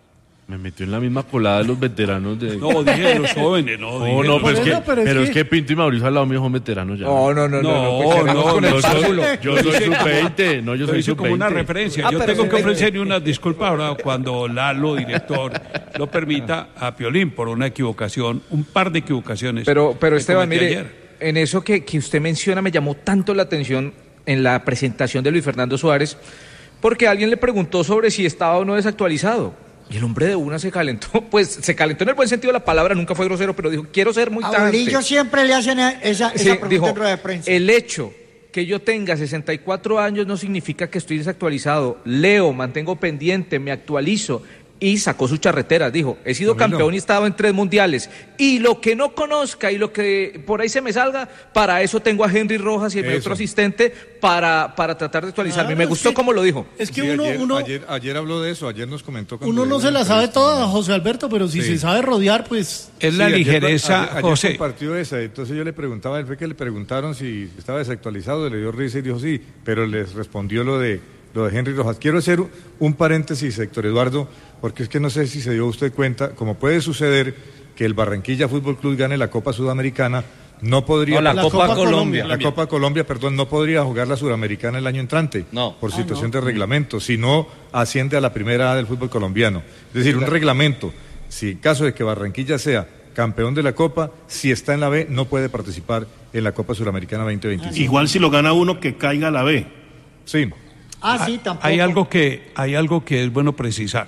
Me metió en la misma colada de los veteranos de... No, dije los jóvenes, no. No, dije no, los- pero, es Por que, eso, pero pero, es es que- que Pinto y Mauricio al lado mío son veteranos ya. No, no, no, no, no, No, pues que no, vamos con el yo soy, párvulo. yo soy sub veinte, no, yo Lo soy hice sub como una veinte. referencia. Ah, Yo pero tengo sí, que veinte. ofrecerle unas disculpas ahora cuando Lalo, director, lo permita a Piolín por una equivocación, un par de equivocaciones. Pero, pero que Esteban, cometí mire, ayer. en eso que, que usted menciona me llamó tanto la atención en la presentación de Luis Fernando Suárez, porque alguien le preguntó sobre si estaba o no desactualizado. Y el hombre de una se calentó, pues se calentó en el buen sentido de la palabra, nunca fue grosero, pero dijo, quiero ser muy A tajante. Bolillo siempre le hacen esa, esa Sí, pregunta dijo, en rueda de prensa. el hecho que yo tenga sesenta y cuatro años no significa que estoy desactualizado. Leo, mantengo pendiente, me actualizo. Y sacó sus charreteras, dijo, he sido Camilo. campeón y he estado en tres mundiales. Y lo que no conozca y lo que por ahí se me salga, para eso tengo a Henry Rojas y el Eso. otro asistente para, para tratar de actualizarme. Claro, me es gustó que- como lo dijo. Es que Sí, uno, ayer, uno, ayer, ayer habló de eso, ayer nos comentó. cuando uno no dio se la sabe entrevista. toda, José Alberto, pero si Sí. se sabe rodear, pues... Es la Sí, ayer- ligereza, ayer, ayer José. compartió esa, entonces yo le preguntaba, él fue que le preguntaron si estaba desactualizado, le dio risa y dijo sí, pero les respondió lo de lo de Henry Rojas. Quiero hacer un paréntesis, Héctor Eduardo, porque es que no sé si se dio usted cuenta, como puede suceder que el Barranquilla Fútbol Club gane la Copa Sudamericana, no podría... No, la, La Copa, Copa Colombia. La Copa Colombia, perdón, no podría jugar la Suramericana el año entrante No. por Ah, situación de reglamento, si no asciende a la primera A del fútbol colombiano. Es decir, un reglamento, si en caso de que Barranquilla sea campeón de la Copa, si está en la B, no puede participar en la Copa Suramericana veinte veinticinco. Igual si lo gana uno, que caiga a la B. Sí, Ah, sí, tampoco. Hay algo que, hay algo que es bueno precisar.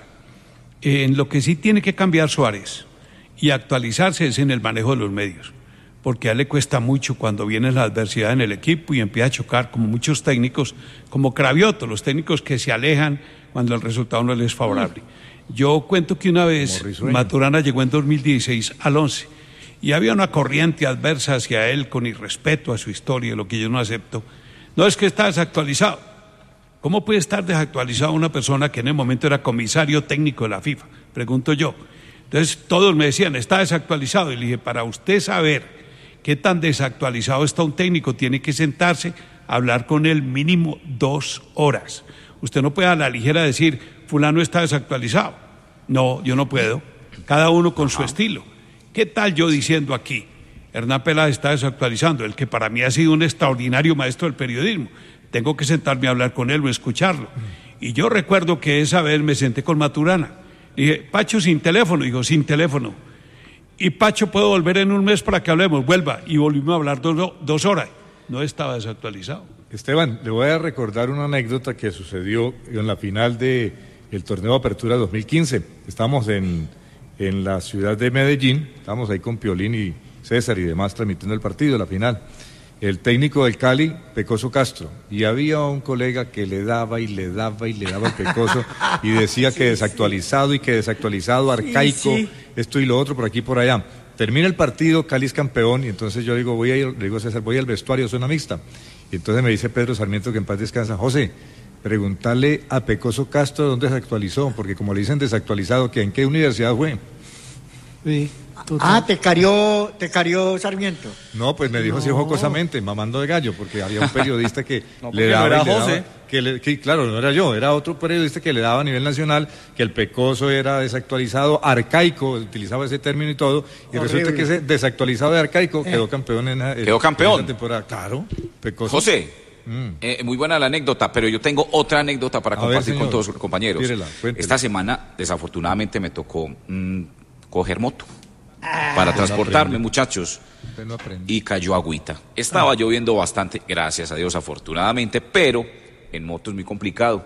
En lo que sí tiene que cambiar Suárez y actualizarse es en el manejo de los medios, porque a él le cuesta mucho cuando viene la adversidad en el equipo y empieza a chocar, como muchos técnicos, como Cravioto, los técnicos que se alejan cuando el resultado no les es favorable. Yo cuento que una vez Como Risueño. Maturana llegó en dos mil dieciséis al once y había una corriente adversa hacia él con irrespeto a su historia, lo que yo no acepto. No es que está desactualizado. ¿Cómo puede estar desactualizado una persona que en el momento era comisario técnico de la FIFA? Pregunto yo. Entonces todos me decían, está desactualizado. Y le dije, para usted saber qué tan desactualizado está un técnico, tiene que sentarse a hablar con él mínimo dos horas. Usted no puede a la ligera decir, fulano está desactualizado. No, yo no puedo. Cada uno con su estilo. ¿Qué tal yo diciendo aquí? Hernán Peláez está desactualizando, el que para mí ha sido un extraordinario maestro del periodismo. Tengo que sentarme a hablar con él o escucharlo. Y yo recuerdo que esa vez me senté con Maturana. Le dije, Pacho, sin teléfono. Dijo, sin teléfono. Y Pacho, ¿puedo volver en un mes para que hablemos? Vuelva. Y volvimos a hablar dos, dos horas. No estaba desactualizado. Esteban, le voy a recordar una anécdota que sucedió en la final de el torneo de Apertura dos mil quince. Estamos en, en la ciudad de Medellín. Estábamos ahí con Piolín y César y demás transmitiendo el partido, la final. El técnico del Cali, Pecoso Castro, y había un colega que le daba y le daba y le daba al Pecoso y decía sí, que desactualizado sí. y que desactualizado, arcaico, sí, sí. esto y lo otro, por aquí y por allá. Termina el partido, Cali es campeón, y entonces yo digo, voy a ir, le digo César, voy al vestuario, zona mixta. Y entonces me dice Pedro Sarmiento, que en paz descansa, José, preguntarle a Pecoso Castro dónde se actualizó, porque como le dicen desactualizado, ¿que en qué universidad fue? Sí. Total. Ah, te carió, te carió Sarmiento. No, pues me dijo así no. jocosamente, mamando de gallo, porque había un periodista que no, le daba, no era José. Le daba que, le, que claro, no era yo, era otro periodista que le daba a nivel nacional que el Pecoso era desactualizado, arcaico, utilizaba ese término y todo, y horrible. Resulta que ese desactualizado de arcaico eh. quedó campeón en, en quedó campeón. En temporada. Claro, Pecoso. José, mm. eh, muy buena la anécdota, pero yo tengo otra anécdota para a compartir ver, con todos los compañeros. Tírela, Esta semana, desafortunadamente, me tocó mmm, coger moto. Para transportarme, muchachos, no y cayó agüita. Estaba ah. lloviendo bastante, gracias a Dios, afortunadamente, pero en moto es muy complicado.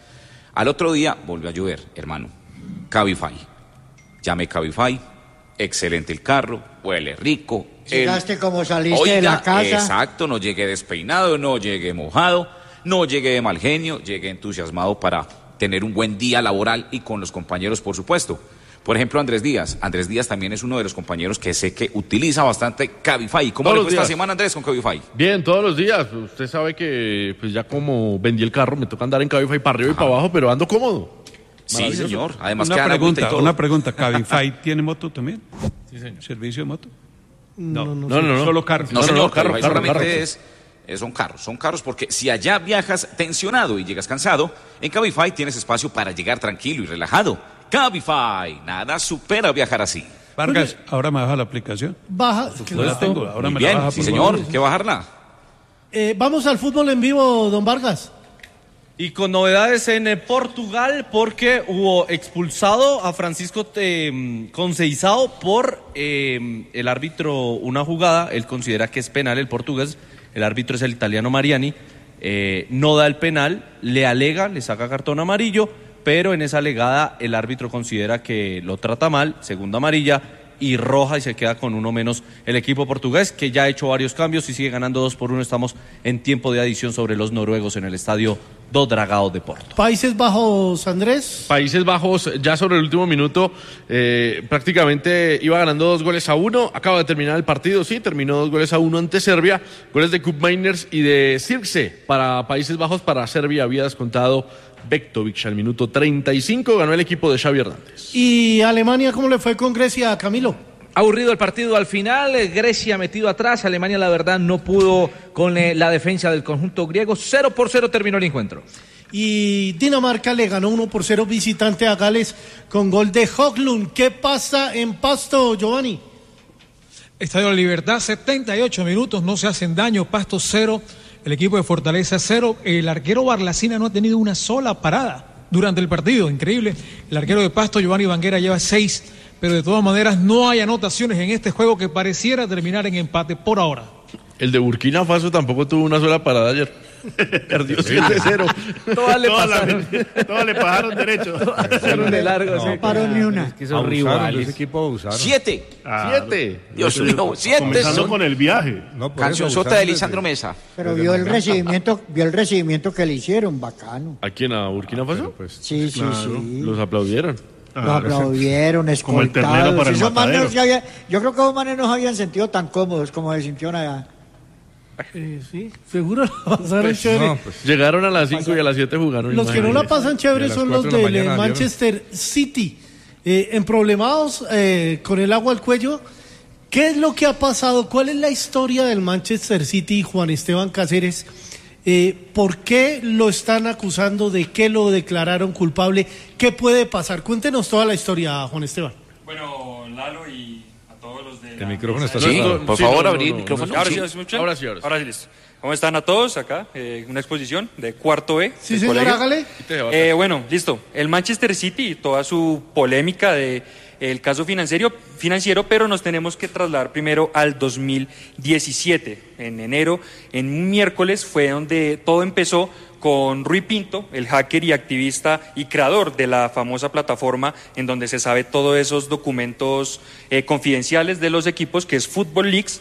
Al otro día volvió a llover, hermano. Cabify. Llamé Cabify, excelente el carro, huele rico. Llegaste el... como saliste Oiga, de la casa. Exacto, no llegué despeinado, no llegué mojado, no llegué de mal genio, llegué entusiasmado para tener un buen día laboral y con los compañeros, por supuesto. Por ejemplo, Andrés Díaz. Andrés Díaz también es uno de los compañeros que sé que utiliza bastante Cabify. ¿Cómo todos le fue esta semana, Andrés, con Cabify? Bien, todos los días. Usted sabe que pues ya como vendí el carro, me toca andar en Cabify para arriba Ajá. y para abajo, pero ando cómodo. Sí, señor. Además, una pregunta, una pregunta. ¿Cabify tiene moto también? Sí, señor. ¿Servicio de moto? No, no, no. no, no, no. Solo carros. No, señor, no, no, carro, Cabify carro, solamente carro. es... Son carros, son carros porque si allá viajas tensionado y llegas cansado, en Cabify tienes espacio para llegar tranquilo y relajado. Cabify, nada supera viajar así. Vargas, ¿ahora me baja la aplicación? Baja. No la tengo, ahora Muy me bien, la baja. Sí, señor, ¿qué bajarla? Eh, vamos al fútbol en vivo, don Vargas. Y con novedades en Portugal, porque hubo expulsado a Francisco eh, Conceição por eh, el árbitro una jugada. Él considera que es penal el portugués. El árbitro es el italiano Mariani. Eh, no da el penal, le alega, le saca cartón amarillo, pero en esa alegada el árbitro considera que lo trata mal, segunda amarilla y roja, y se queda con uno menos el equipo portugués, que ya ha hecho varios cambios y sigue ganando dos por uno. Estamos en tiempo de adición sobre los noruegos en el estadio do Dragao de Porto. Países Bajos, Andrés. Países Bajos, ya sobre el último minuto, eh, prácticamente iba ganando dos goles a uno. Acaba de terminar el partido, sí, terminó dos goles a uno ante Serbia. Goles de Koopmeiners y de Sirkse para Países Bajos. Para Serbia había descontado Bektovic al minuto treinta y cinco, ganó el equipo de Xavi Hernández. ¿Y Alemania cómo le fue con Grecia, Camilo? Aburrido el partido al final, Grecia metido atrás, Alemania la verdad no pudo con eh, la defensa del conjunto griego, cero por cero terminó el encuentro. Y Dinamarca le ganó uno por cero visitante a Gales con gol de Höglund. ¿Qué pasa en Pasto, Giovanni? Estadio de la Libertad, setenta y ocho minutos, no se hacen daño, Pasto cero. El equipo de Fortaleza cero. El arquero Barlacina no ha tenido una sola parada durante el partido. Increíble. El arquero de Pasto, Giovanni Banguera, lleva seis. Pero de todas maneras no hay anotaciones en este juego que pareciera terminar en empate por ahora. El de Burkina Faso tampoco tuvo una sola parada ayer. Perdió siete cero. Todas le pasaron. Todas le pasaron derecho. Pasaron de largo. No, no paró ni una. Es que son rivales. Ese equipo abusaron. Siete. Ah, siete. Dios mío, siete. Comenzando con el viaje. No, cancionzota de Lisandro Mesa. Pero vio el recibimiento, vio el recibimiento que le hicieron, bacano. ¿A quién? ¿A Burkina Faso? Pues, sí, sí, claro. sí. Los aplaudieron. Los ah, aplaudieron, escoltados. Como el ternero para el matadero. Había, yo creo que los manes no se habían sentido tan cómodos como se sintieron allá. Eh, sí, seguro la pasaron pues, chévere. No, pues, llegaron a las cinco y a las siete jugaron. Los que no la pasan chévere son los del de Manchester City, eh, emproblemados eh, con el agua al cuello. ¿Qué es lo que ha pasado? ¿Cuál es la historia del Manchester City y Juan Esteban Cáceres? Eh, ¿Por qué lo están acusando? ¿De qué lo declararon culpable? ¿Qué puede pasar? Cuéntenos toda la historia, Juan Esteban. Bueno, Lalo y a todos los de... El micrófono está sí, cerrado. Por sí, favor, no, abrir no, el micrófono. No, ahora sí, ¿sí me escuchan? Ahora sí, ahora sí. Ahora sí, listo. ¿Cómo están a todos acá? Eh, una exposición de cuarto B. Sí, señor, colegio. Hágale. Eh, bueno, listo. El Manchester City y toda su polémica de el caso financiero, financiero, pero nos tenemos que trasladar primero al dos mil diecisiete. En enero, en un miércoles, fue donde todo empezó con Rui Pinto, el hacker y activista y creador de la famosa plataforma en donde se sabe todos esos documentos eh, confidenciales de los equipos, que es Football Leaks.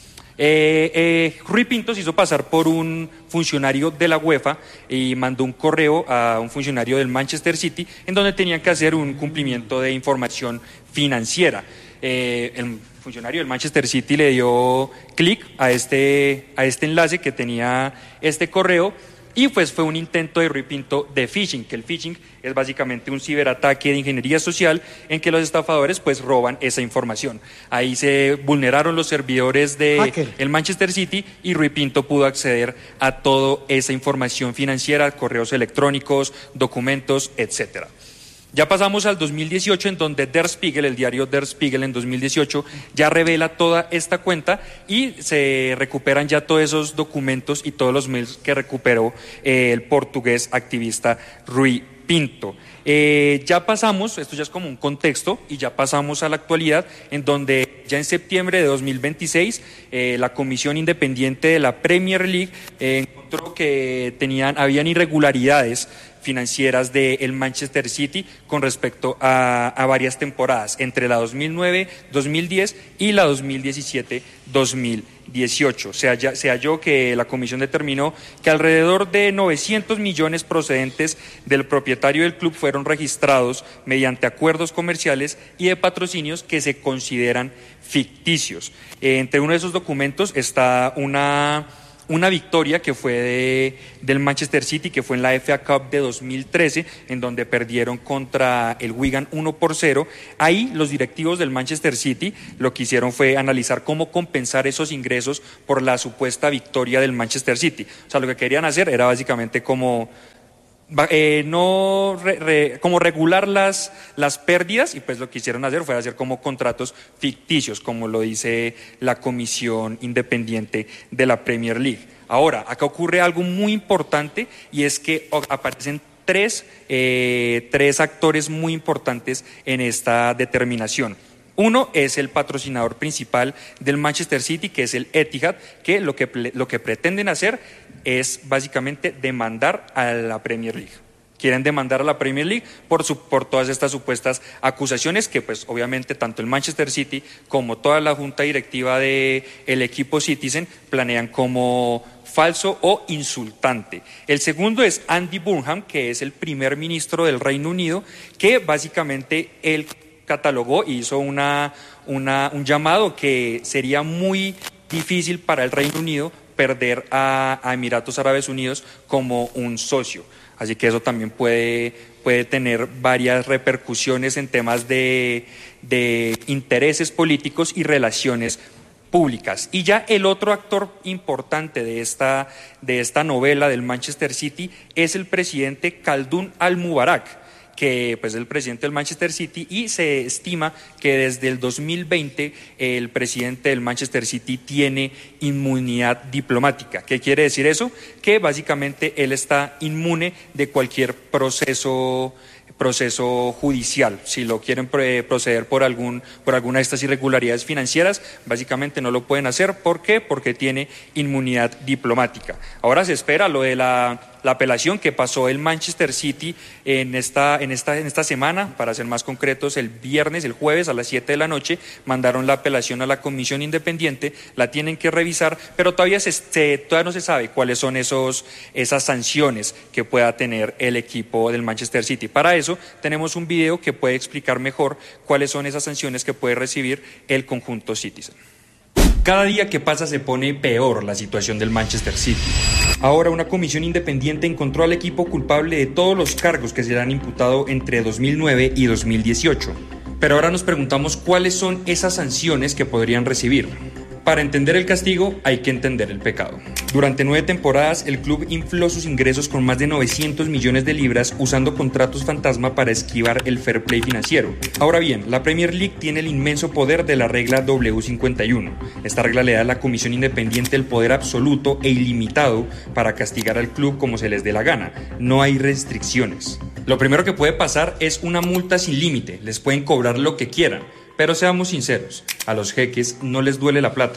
Eh, eh, Rui Pinto se hizo pasar por un funcionario de la UEFA y mandó un correo a un funcionario del Manchester City en donde tenían que hacer un cumplimiento de información financiera. Eh, el funcionario del Manchester City le dio clic a este, a este enlace que tenía este correo y pues fue un intento de Rui Pinto de phishing, que el phishing es básicamente un ciberataque de ingeniería social en que los estafadores pues roban esa información. Ahí se vulneraron los servidores de el Manchester City y Rui Pinto pudo acceder a toda esa información financiera, correos electrónicos, documentos, etcétera. Ya pasamos al dos mil dieciocho, en donde Der Spiegel, el diario Der Spiegel en dos mil dieciocho, ya revela toda esta cuenta y se recuperan ya todos esos documentos y todos los mails que recuperó eh, el portugués activista Rui Pinto. Eh, ya pasamos, esto ya es como un contexto, y ya pasamos a la actualidad, en donde ya en septiembre de dos mil veintiséis eh, la Comisión Independiente de la Premier League eh, encontró que tenían, habían irregularidades financieras del Manchester City con respecto a, a varias temporadas, entre la dos mil nueve dos mil diez y la dos mil diecisiete dos mil dieciocho. Se halló, se halló que la comisión determinó que alrededor de novecientos millones procedentes del propietario del club fueron registrados mediante acuerdos comerciales y de patrocinios que se consideran ficticios. Eh, entre uno de esos documentos está una... una victoria que fue de, del Manchester City, que fue en la F A Cup de dos mil trece, en donde perdieron contra el Wigan uno por cero. Ahí los directivos del Manchester City lo que hicieron fue analizar cómo compensar esos ingresos por la supuesta victoria del Manchester City. O sea, lo que querían hacer era básicamente como... Eh, no re, re, como regular las, las pérdidas, y pues lo que quisieron hacer fue hacer como contratos ficticios, como lo dice la Comisión Independiente de la Premier League. Ahora, acá ocurre algo muy importante y es que aparecen tres, eh, tres actores muy importantes en esta determinación. Uno es el patrocinador principal del Manchester City, que es el Etihad, que lo que, lo que pretenden hacer es básicamente demandar a la Premier League. Quieren demandar a la Premier League por, su, por todas estas supuestas acusaciones que pues obviamente tanto el Manchester City como toda la junta directiva del equipo Citizen planean como falso o insultante. El segundo es Andy Burnham, que es el primer ministro del Reino Unido, que básicamente él catalogó y hizo una, una, un llamado que sería muy difícil para el Reino Unido perder a, a Emiratos Árabes Unidos como un socio. Así que eso también puede, puede tener varias repercusiones en temas de, de intereses políticos y relaciones públicas. Y ya el otro actor importante de esta, de esta novela del Manchester City es el presidente Khaldun Al-Mubarak, que pues es el presidente del Manchester City, y se estima que desde el dos mil veinte el presidente del Manchester City tiene inmunidad diplomática. ¿Qué quiere decir eso? Que básicamente él está inmune de cualquier proceso proceso judicial. Si lo quieren proceder por algún por alguna de estas irregularidades financieras, básicamente no lo pueden hacer. ¿Por qué? Porque tiene inmunidad diplomática. Ahora se espera lo de la la apelación que pasó el Manchester City en esta, en esta, en esta semana, para ser más concretos, el viernes, el jueves a las siete de la noche, mandaron la apelación a la Comisión Independiente, la tienen que revisar, pero todavía, se, se, todavía no se sabe cuáles son esos, esas sanciones que pueda tener el equipo del Manchester City. Para eso tenemos un video que puede explicar mejor cuáles son esas sanciones que puede recibir el conjunto Citizen. Cada día que pasa se pone peor la situación del Manchester City. Ahora una comisión independiente encontró al equipo culpable de todos los cargos que se le han imputado entre dos mil nueve y dos mil dieciocho. Pero ahora nos preguntamos cuáles son esas sanciones que podrían recibir. Para entender el castigo hay que entender el pecado. Durante nueve temporadas el club infló sus ingresos con más de novecientos millones de libras usando contratos fantasma para esquivar el fair play financiero. Ahora bien, la Premier League tiene el inmenso poder de la regla W cincuenta y uno. Esta regla le da a la comisión independiente el poder absoluto e ilimitado para castigar al club como se les dé la gana. No hay restricciones. Lo primero que puede pasar es una multa sin límite. Les pueden cobrar lo que quieran. Pero seamos sinceros, a los jeques no les duele la plata.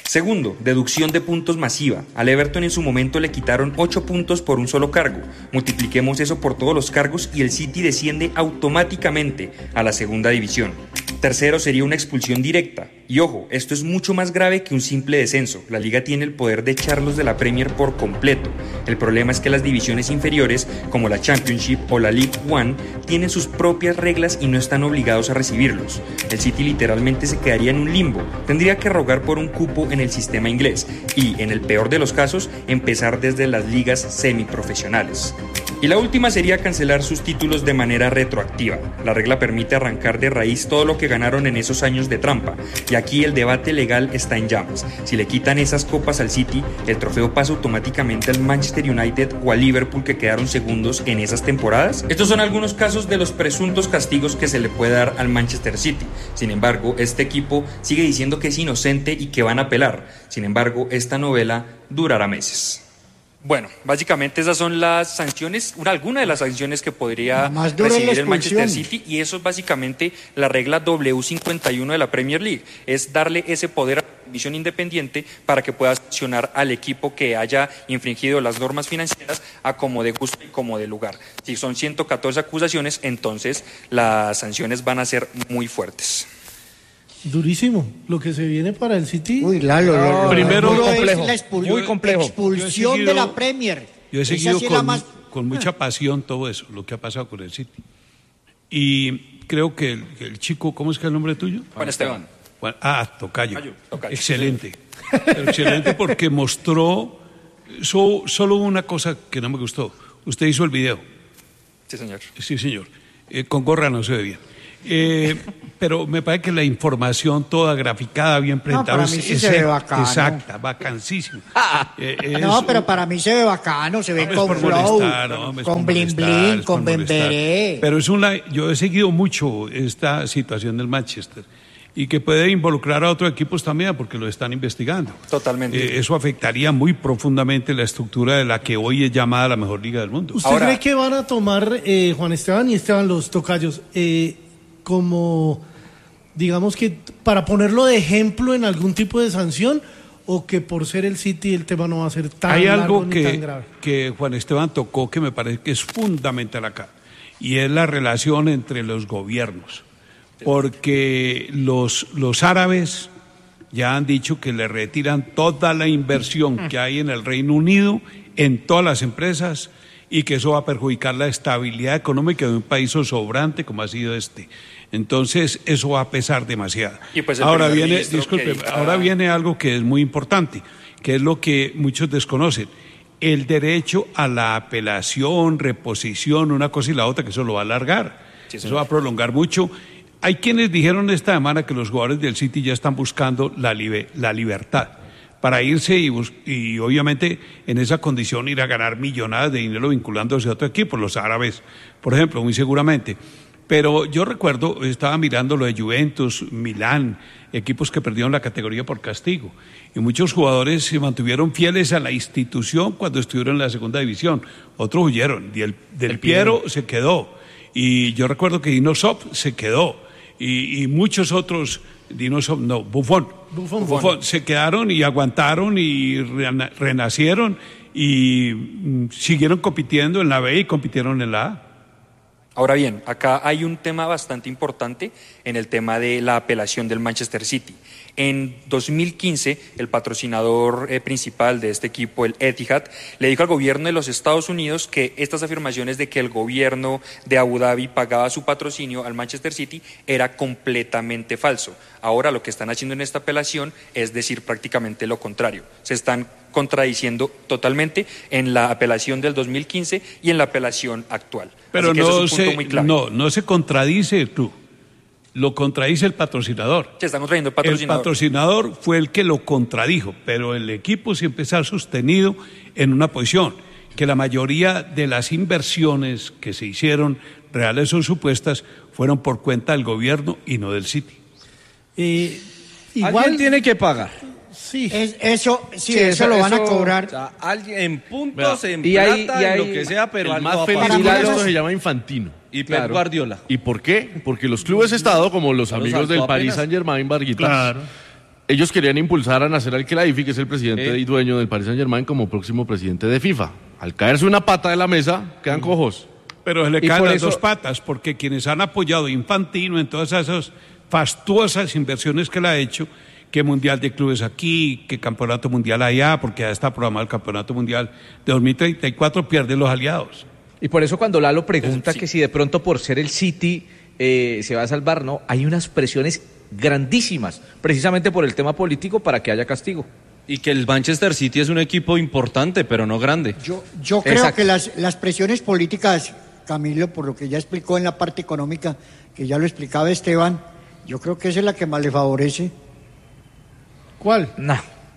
Segundo, deducción de puntos masiva. Al Everton en su momento le quitaron ocho puntos por un solo cargo. Multipliquemos eso por todos los cargos y el City desciende automáticamente a la segunda división. Tercero sería una expulsión directa. Y ojo, esto es mucho más grave que un simple descenso. La liga tiene el poder de echarlos de la Premier por completo. El problema es que las divisiones inferiores, como la Championship o la League One, tienen sus propias reglas y no están obligados a recibirlos. El City literalmente se quedaría en un limbo. Tendría que rogar por un cupo en el sistema inglés y, en el peor de los casos, empezar desde las ligas semiprofesionales. Y la última sería cancelar sus títulos de manera retroactiva. La regla permite arrancar de raíz todo lo que ganaron en esos años de trampa, y aquí el debate legal está en llamas. Si le quitan esas copas al City, el trofeo pasa automáticamente al Manchester United o al Liverpool, que quedaron segundos en esas temporadas. Estos son algunos casos de los presuntos castigos que se le puede dar al Manchester City. Sin embargo, este equipo sigue diciendo que es inocente y que van a apelar. Sin embargo, esta novela durará meses. Bueno, básicamente esas son las sanciones, una, alguna de las sanciones que podría recibir el Manchester City, y eso es básicamente la regla W cincuenta y uno de la Premier League, es darle ese poder a la comisión independiente para que pueda sancionar al equipo que haya infringido las normas financieras a como de gusto y como de lugar. Si son ciento catorce acusaciones, entonces las sanciones van a ser muy fuertes. Durísimo lo que se viene para el City. Uy, Lalo, no, lo, primero lo complejo, es la expul- muy complejo. expulsión seguido, de la Premier. Yo he seguido sí con, más... con mucha pasión todo eso, lo que ha pasado con el City. Y creo que el, que el chico, ¿cómo es que es el nombre tuyo? Juan Esteban. Juan, ah, Tocayo. Tocayo, Tocayo. Excelente. Pero excelente porque mostró so, solo una cosa que no me gustó. Usted hizo el video. Sí, señor. Sí, señor. Eh, con gorra no se ve bien. Eh, pero me parece que la información toda graficada, bien presentada, no, para mí sí es, se ve bacano. Exacta, bacanísimo. Eh, es, no, pero para mí se ve bacano, se ve no, con flow, no, con bling bling, con bemberé. Pero es una, yo he seguido mucho esta situación del Manchester y que puede involucrar a otros equipos también porque lo están investigando. Totalmente. Eh, eso afectaría muy profundamente la estructura de la que hoy es llamada la mejor liga del mundo. ¿Usted Ahora, cree que van a tomar, eh, Juan Esteban y Esteban, los tocayos, eh, como, digamos que para ponerlo de ejemplo en algún tipo de sanción, o que por ser el City el tema no va a ser tan Hay largo algo ni que, tan grave? que Juan Esteban tocó que me parece que es fundamental acá, y es la relación entre los gobiernos, porque los, los árabes ya han dicho que le retiran toda la inversión que hay en el Reino Unido, en todas las empresas, y que eso va a perjudicar la estabilidad económica de un país sobrante como ha sido este. Entonces, eso va a pesar demasiado. Pues ahora viene, disculpe, diga... ahora viene algo que es muy importante, que es lo que muchos desconocen. El derecho a la apelación, reposición, una cosa y la otra, que eso lo va a alargar. Sí, eso va a prolongar mucho. Hay quienes dijeron esta semana que los jugadores del City ya están buscando la, libe, la libertad para irse y, y obviamente en esa condición ir a ganar millonadas de dinero vinculándose a otro equipo, los árabes, por ejemplo, muy seguramente. Pero yo recuerdo, estaba mirando lo de Juventus, Milán, equipos que perdieron la categoría por castigo. Y muchos jugadores se mantuvieron fieles a la institución cuando estuvieron en la segunda división. Otros huyeron. Y el, del el Piero se quedó. Y yo recuerdo que Dinosov se quedó. Y, y muchos otros, Dinosov, no, Buffon, Buffon, Buffon, se quedaron y aguantaron y renacieron y mm, siguieron compitiendo en la B y compitieron en la A. Ahora bien, acá hay un tema bastante importante en el tema de la apelación del Manchester City. En dos mil quince, el patrocinador eh, principal de este equipo, el Etihad, le dijo al gobierno de los Estados Unidos que estas afirmaciones de que el gobierno de Abu Dhabi pagaba su patrocinio al Manchester City era completamente falso. Ahora lo que están haciendo en esta apelación es decir prácticamente lo contrario. Se están contradiciendo totalmente en la apelación del dos mil quince y en la apelación actual. Pero no, se, no, no se contradice tú. Lo contradice el patrocinador. Se está contradiciendo el patrocinador. El patrocinador fue el que lo contradijo, pero el equipo siempre se ha sostenido en una posición, que la mayoría de las inversiones que se hicieron, reales o supuestas, fueron por cuenta del gobierno y no del City. Eh, igual alguien tiene que pagar. Sí. Es, eso, sí, sí, eso, eso lo van eso, a cobrar. O sea, alguien en puntos, Mira, en y plata, hay, y hay, en lo que sea, pero el más feliz de esto se llama Infantino. Y Pep claro. Guardiola. ¿Y por qué? Porque los clubes Estado, como los no amigos los del apenas. Paris Saint-Germain, Barguitas, claro. ellos querían impulsar a Nasser Al-Khelaifi, que es el presidente Sí. y dueño del Paris Saint-Germain, como próximo presidente de FIFA. Al caerse una pata de la mesa, quedan cojos. Pero se le Y caen por las eso- dos patas, porque quienes han apoyado a Infantino en todas esas fastuosas inversiones que le ha hecho, que Mundial de Clubes aquí, que Campeonato Mundial allá, porque ya está programado el Campeonato Mundial de dos mil treinta y cuatro, pierden los aliados. Y por eso cuando Lalo pregunta que si de pronto por ser el City eh, se va a salvar, no, hay unas presiones grandísimas, precisamente por el tema político, para que haya castigo. Y que el Manchester City es un equipo importante, pero no grande. Yo, yo creo Exacto. que las, las presiones políticas, Camilo, por lo que ya explicó en la parte económica, que ya lo explicaba Esteban, yo creo que esa es la que más le favorece. ¿Cuál? No.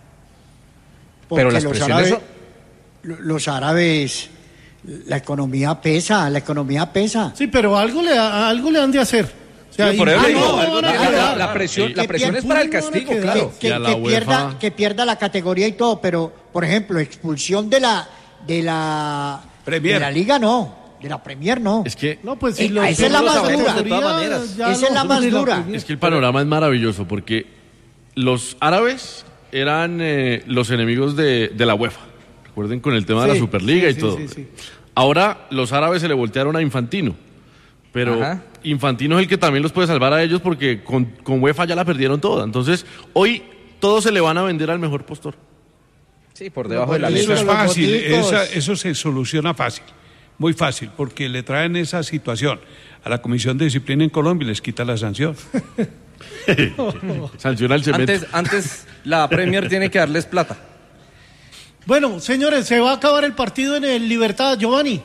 Porque Pero las los presiones árabes, son- lo- los árabes, la economía pesa, la economía pesa. Sí, pero algo le, algo le han de hacer. O sea, Sí, por y- eso Ah, digo, no, algo van a tiene que quedar. dar. La presión, la Que presión pier- es para el van a castigo, quedar. claro. que, Y a la que UEFA. pierda, que pierda la categoría y todo, pero, por ejemplo, expulsión de la de la, Premier. de la liga no, de la Premier no. Es que, No, pues si Eh, los esa es la otros más dura. categorías, De todas maneras. ya Esa es la no, más ni dura. Premier. es que el panorama es maravilloso, porque los árabes eran eh, los enemigos de, de la UEFA. Recuerden con el tema de la Sí, Superliga sí, y sí, todo. sí, sí. Ahora los árabes se le voltearon a Infantino. Pero Ajá. Infantino es el que también los puede salvar a ellos, porque con, con UEFA ya la perdieron toda. Entonces, hoy todos se le van a vender al mejor postor. Sí, por debajo de la Eso Eso mesa. es los fácil, boticos. esa- eso se soluciona fácil, muy fácil, porque le traen esa situación a la Comisión de Disciplina en Colombia y les quita la sanción. Sanciona el cemento. Antes, antes la Premier tiene que darles plata. Bueno, señores, se va a acabar el partido en el Libertad, Giovanni.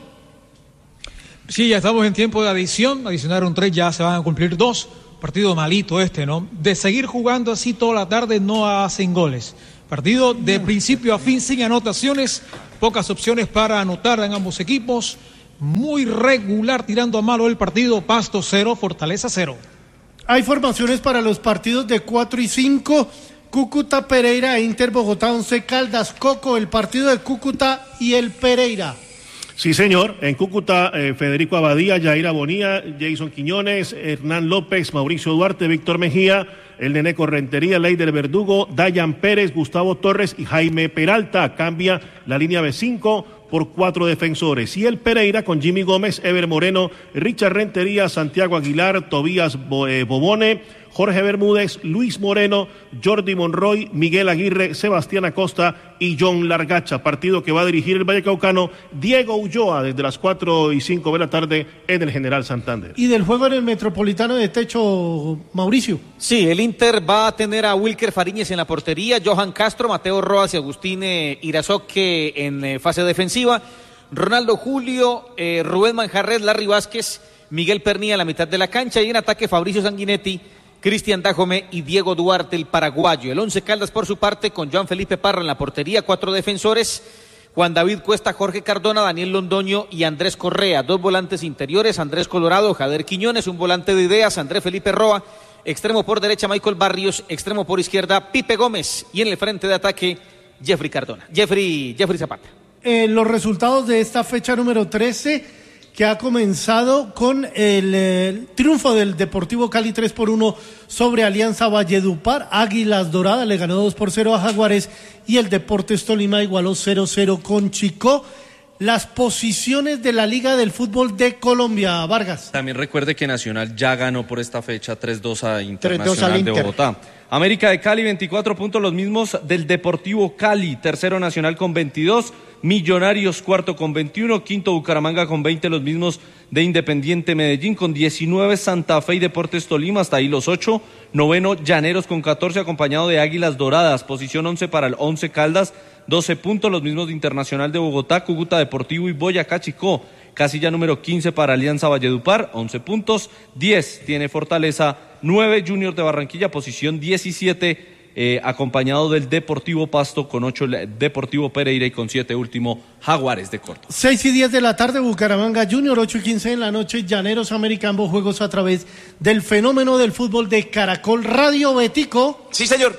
Sí, ya estamos en tiempo de adición. Adicionaron tres, ya se van a cumplir dos. Partido malito este, ¿no? De seguir jugando así toda la tarde no hacen goles. Partido de principio a fin sin anotaciones. Pocas opciones para anotar en ambos equipos. Muy regular tirando a malo el partido. Pasto cero, Fortaleza cero. Hay formaciones para los partidos de cuatro y cinco. Cúcuta, Pereira, Inter, Bogotá, Once Caldas, Coco, el partido de Cúcuta y el Pereira. Sí, señor. En Cúcuta, eh, Federico Abadía, Yaira Bonía, Jason Quiñones, Hernán López, Mauricio Duarte, Víctor Mejía, el Neneco Rentería, Leider Verdugo, Dayan Pérez, Gustavo Torres y Jaime Peralta. Cambia la línea B cinco por cuatro defensores. Y el Pereira con Jimmy Gómez, Ever Moreno, Richard Rentería, Santiago Aguilar, Tobías Bo- eh, Bobone, Jorge Bermúdez, Luis Moreno, Jordi Monroy, Miguel Aguirre, Sebastián Acosta y John Largacha. Partido que va a dirigir el Vallecaucano Diego Ulloa desde las cuatro y cinco de la tarde en el General Santander. Y del juego en el Metropolitano de Techo, Mauricio. Sí, el Inter va a tener a Wilker Fariñez en la portería, Johan Castro, Mateo Roas y Agustín eh, Irazoque en eh, fase defensiva, Ronaldo Julio, eh, Rubén Manjarres, Larry Vázquez, Miguel Pernilla en la mitad de la cancha y en ataque Fabricio Sanguinetti, Cristian Dajome y Diego Duarte, el paraguayo. El Once Caldas por su parte con Joan Felipe Parra en la portería, cuatro defensores, Juan David Cuesta, Jorge Cardona, Daniel Londoño y Andrés Correa, dos volantes interiores, Andrés Colorado, Jader Quiñones, un volante de ideas, Andrés Felipe Roa, extremo por derecha Michael Barrios, extremo por izquierda Pipe Gómez y en el frente de ataque Jeffrey Cardona, Jeffrey, Jeffrey Zapata. Eh, los resultados de esta fecha número trece, que ha comenzado con el eh, triunfo del Deportivo Cali tres por uno sobre Alianza Valledupar. Águilas Doradas le ganó dos por cero a Jaguares y el Deportes Tolima igualó cero cero con Chicó. Las posiciones de la Liga del Fútbol de Colombia, Vargas. También recuerde que Nacional ya ganó por esta fecha tres dos a tres dos al Internacional de Inter. Bogotá. América de Cali, veinticuatro puntos, los mismos del Deportivo Cali. Tercero Nacional con veintidós. Millonarios cuarto con veintiuno. Quinto Bucaramanga con veinte, los mismos de Independiente Medellín con diecinueve. Santa Fe y Deportes Tolima, hasta ahí los ocho. Noveno Llaneros con catorce, acompañado de Águilas Doradas. Posición once para el Once Caldas, doce puntos, los mismos de Internacional de Bogotá, Cúcuta Deportivo y Boyacá Chicó. Casilla número quince para Alianza Valledupar, once puntos. diez tiene Fortaleza, nueve Junior de Barranquilla, posición diecisiete, eh, acompañado del Deportivo Pasto con ocho, el Deportivo Pereira y con siete último Jaguares de Córdoba. seis y diez de la tarde, Bucaramanga Junior, ocho y quince en la noche, Llaneros América, ambos juegos a través del fenómeno del fútbol de Caracol Radio. Betico. Sí, señor.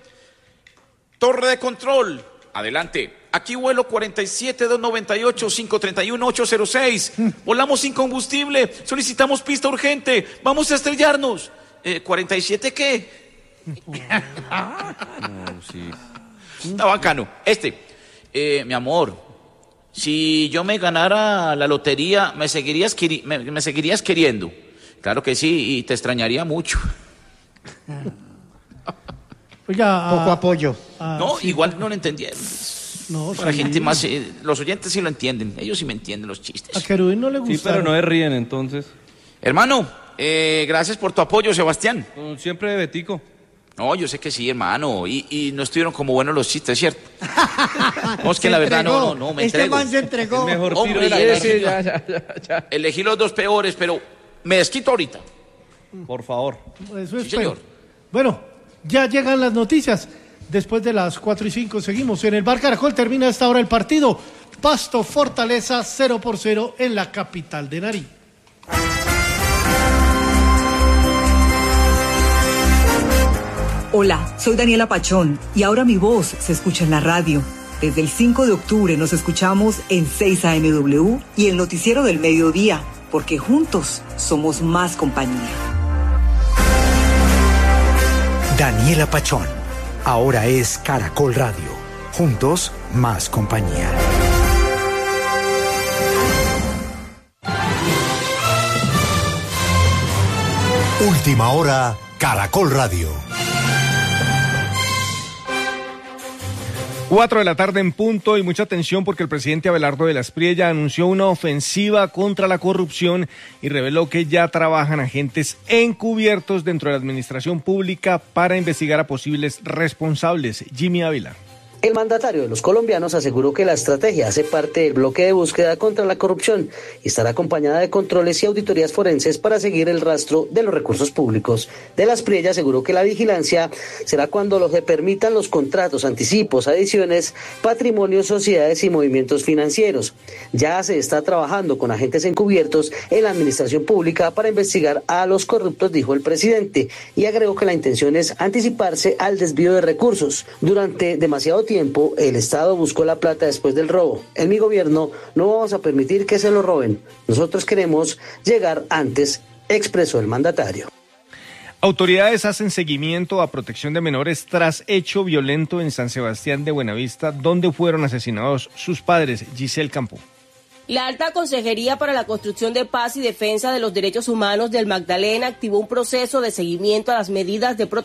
Torre de control. Adelante. Aquí vuelo cuarenta y siete, doscientos noventa y ocho, quinientos treinta y uno, ochocientos seis. Volamos sin combustible. Solicitamos pista urgente. Vamos a estrellarnos. Eh, ¿cuarenta y siete qué? No, sí. Está bacano. Este, eh, mi amor, si yo me ganara la lotería, ¿me seguirías, queri- me, me seguirías queriendo? Claro que sí, y te extrañaría mucho. Oiga, Poco apoyo. ah, no, sí, igual no lo entendieron. No, Para sí. gente más, eh, los oyentes sí lo entienden, ellos sí me entienden los chistes. A Querubín no le gusta. Sí, pero no se ríen entonces. Hermano, eh, gracias por tu apoyo, Sebastián. No, siempre Betico. No, yo sé que sí, hermano, y, y no estuvieron como buenos los chistes, ¿cierto? No, es que Se la verdad entregó. no, no, no, me Este entrego. man se entregó. El mejor tiro Hombre, de la sí, vida. sí, ya, ya, ya, ya. Elegí los dos peores, pero me desquito ahorita. Por favor. Eso Sí, espero. señor. Bueno, ya llegan las noticias. Después de las cuatro y cinco seguimos. En el Bar Caracol termina a esta hora el partido. Pasto Fortaleza cero por cero en la capital de Nariño. Hola, soy Daniela Pachón y ahora mi voz se escucha en la radio. Desde el cinco de octubre nos escuchamos en seis A M W y el noticiero del mediodía, porque juntos somos más compañía. Daniela Pachón, ahora es Caracol Radio. Juntos, más compañía. Última hora, Caracol Radio. Cuatro de la tarde en punto y mucha atención porque el presidente Abelardo de la Espriella anunció una ofensiva contra la corrupción y reveló que ya trabajan agentes encubiertos dentro de la administración pública para investigar a posibles responsables. Jimmy Ávila. El mandatario de los colombianos aseguró que la estrategia hace parte del bloque de búsqueda contra la corrupción y estará acompañada de controles y auditorías forenses para seguir el rastro de los recursos públicos. De la Espriella aseguró que la vigilancia será cuando lo que permitan los contratos, anticipos, adiciones, patrimonios, sociedades y movimientos financieros. Ya se está trabajando con agentes encubiertos en la administración pública para investigar a los corruptos, dijo el presidente, y agregó que la intención es anticiparse al desvío de recursos. Durante demasiado tiempo tiempo, el Estado buscó la plata después del robo. En mi gobierno no vamos a permitir que se lo roben. Nosotros queremos llegar antes, expresó el mandatario. Autoridades hacen seguimiento a protección de menores tras hecho violento en San Sebastián de Buenavista, donde fueron asesinados sus padres. Giselle Campo. La Alta Consejería para la Construcción de Paz y Defensa de los Derechos Humanos del Magdalena activó un proceso de seguimiento a las medidas de protección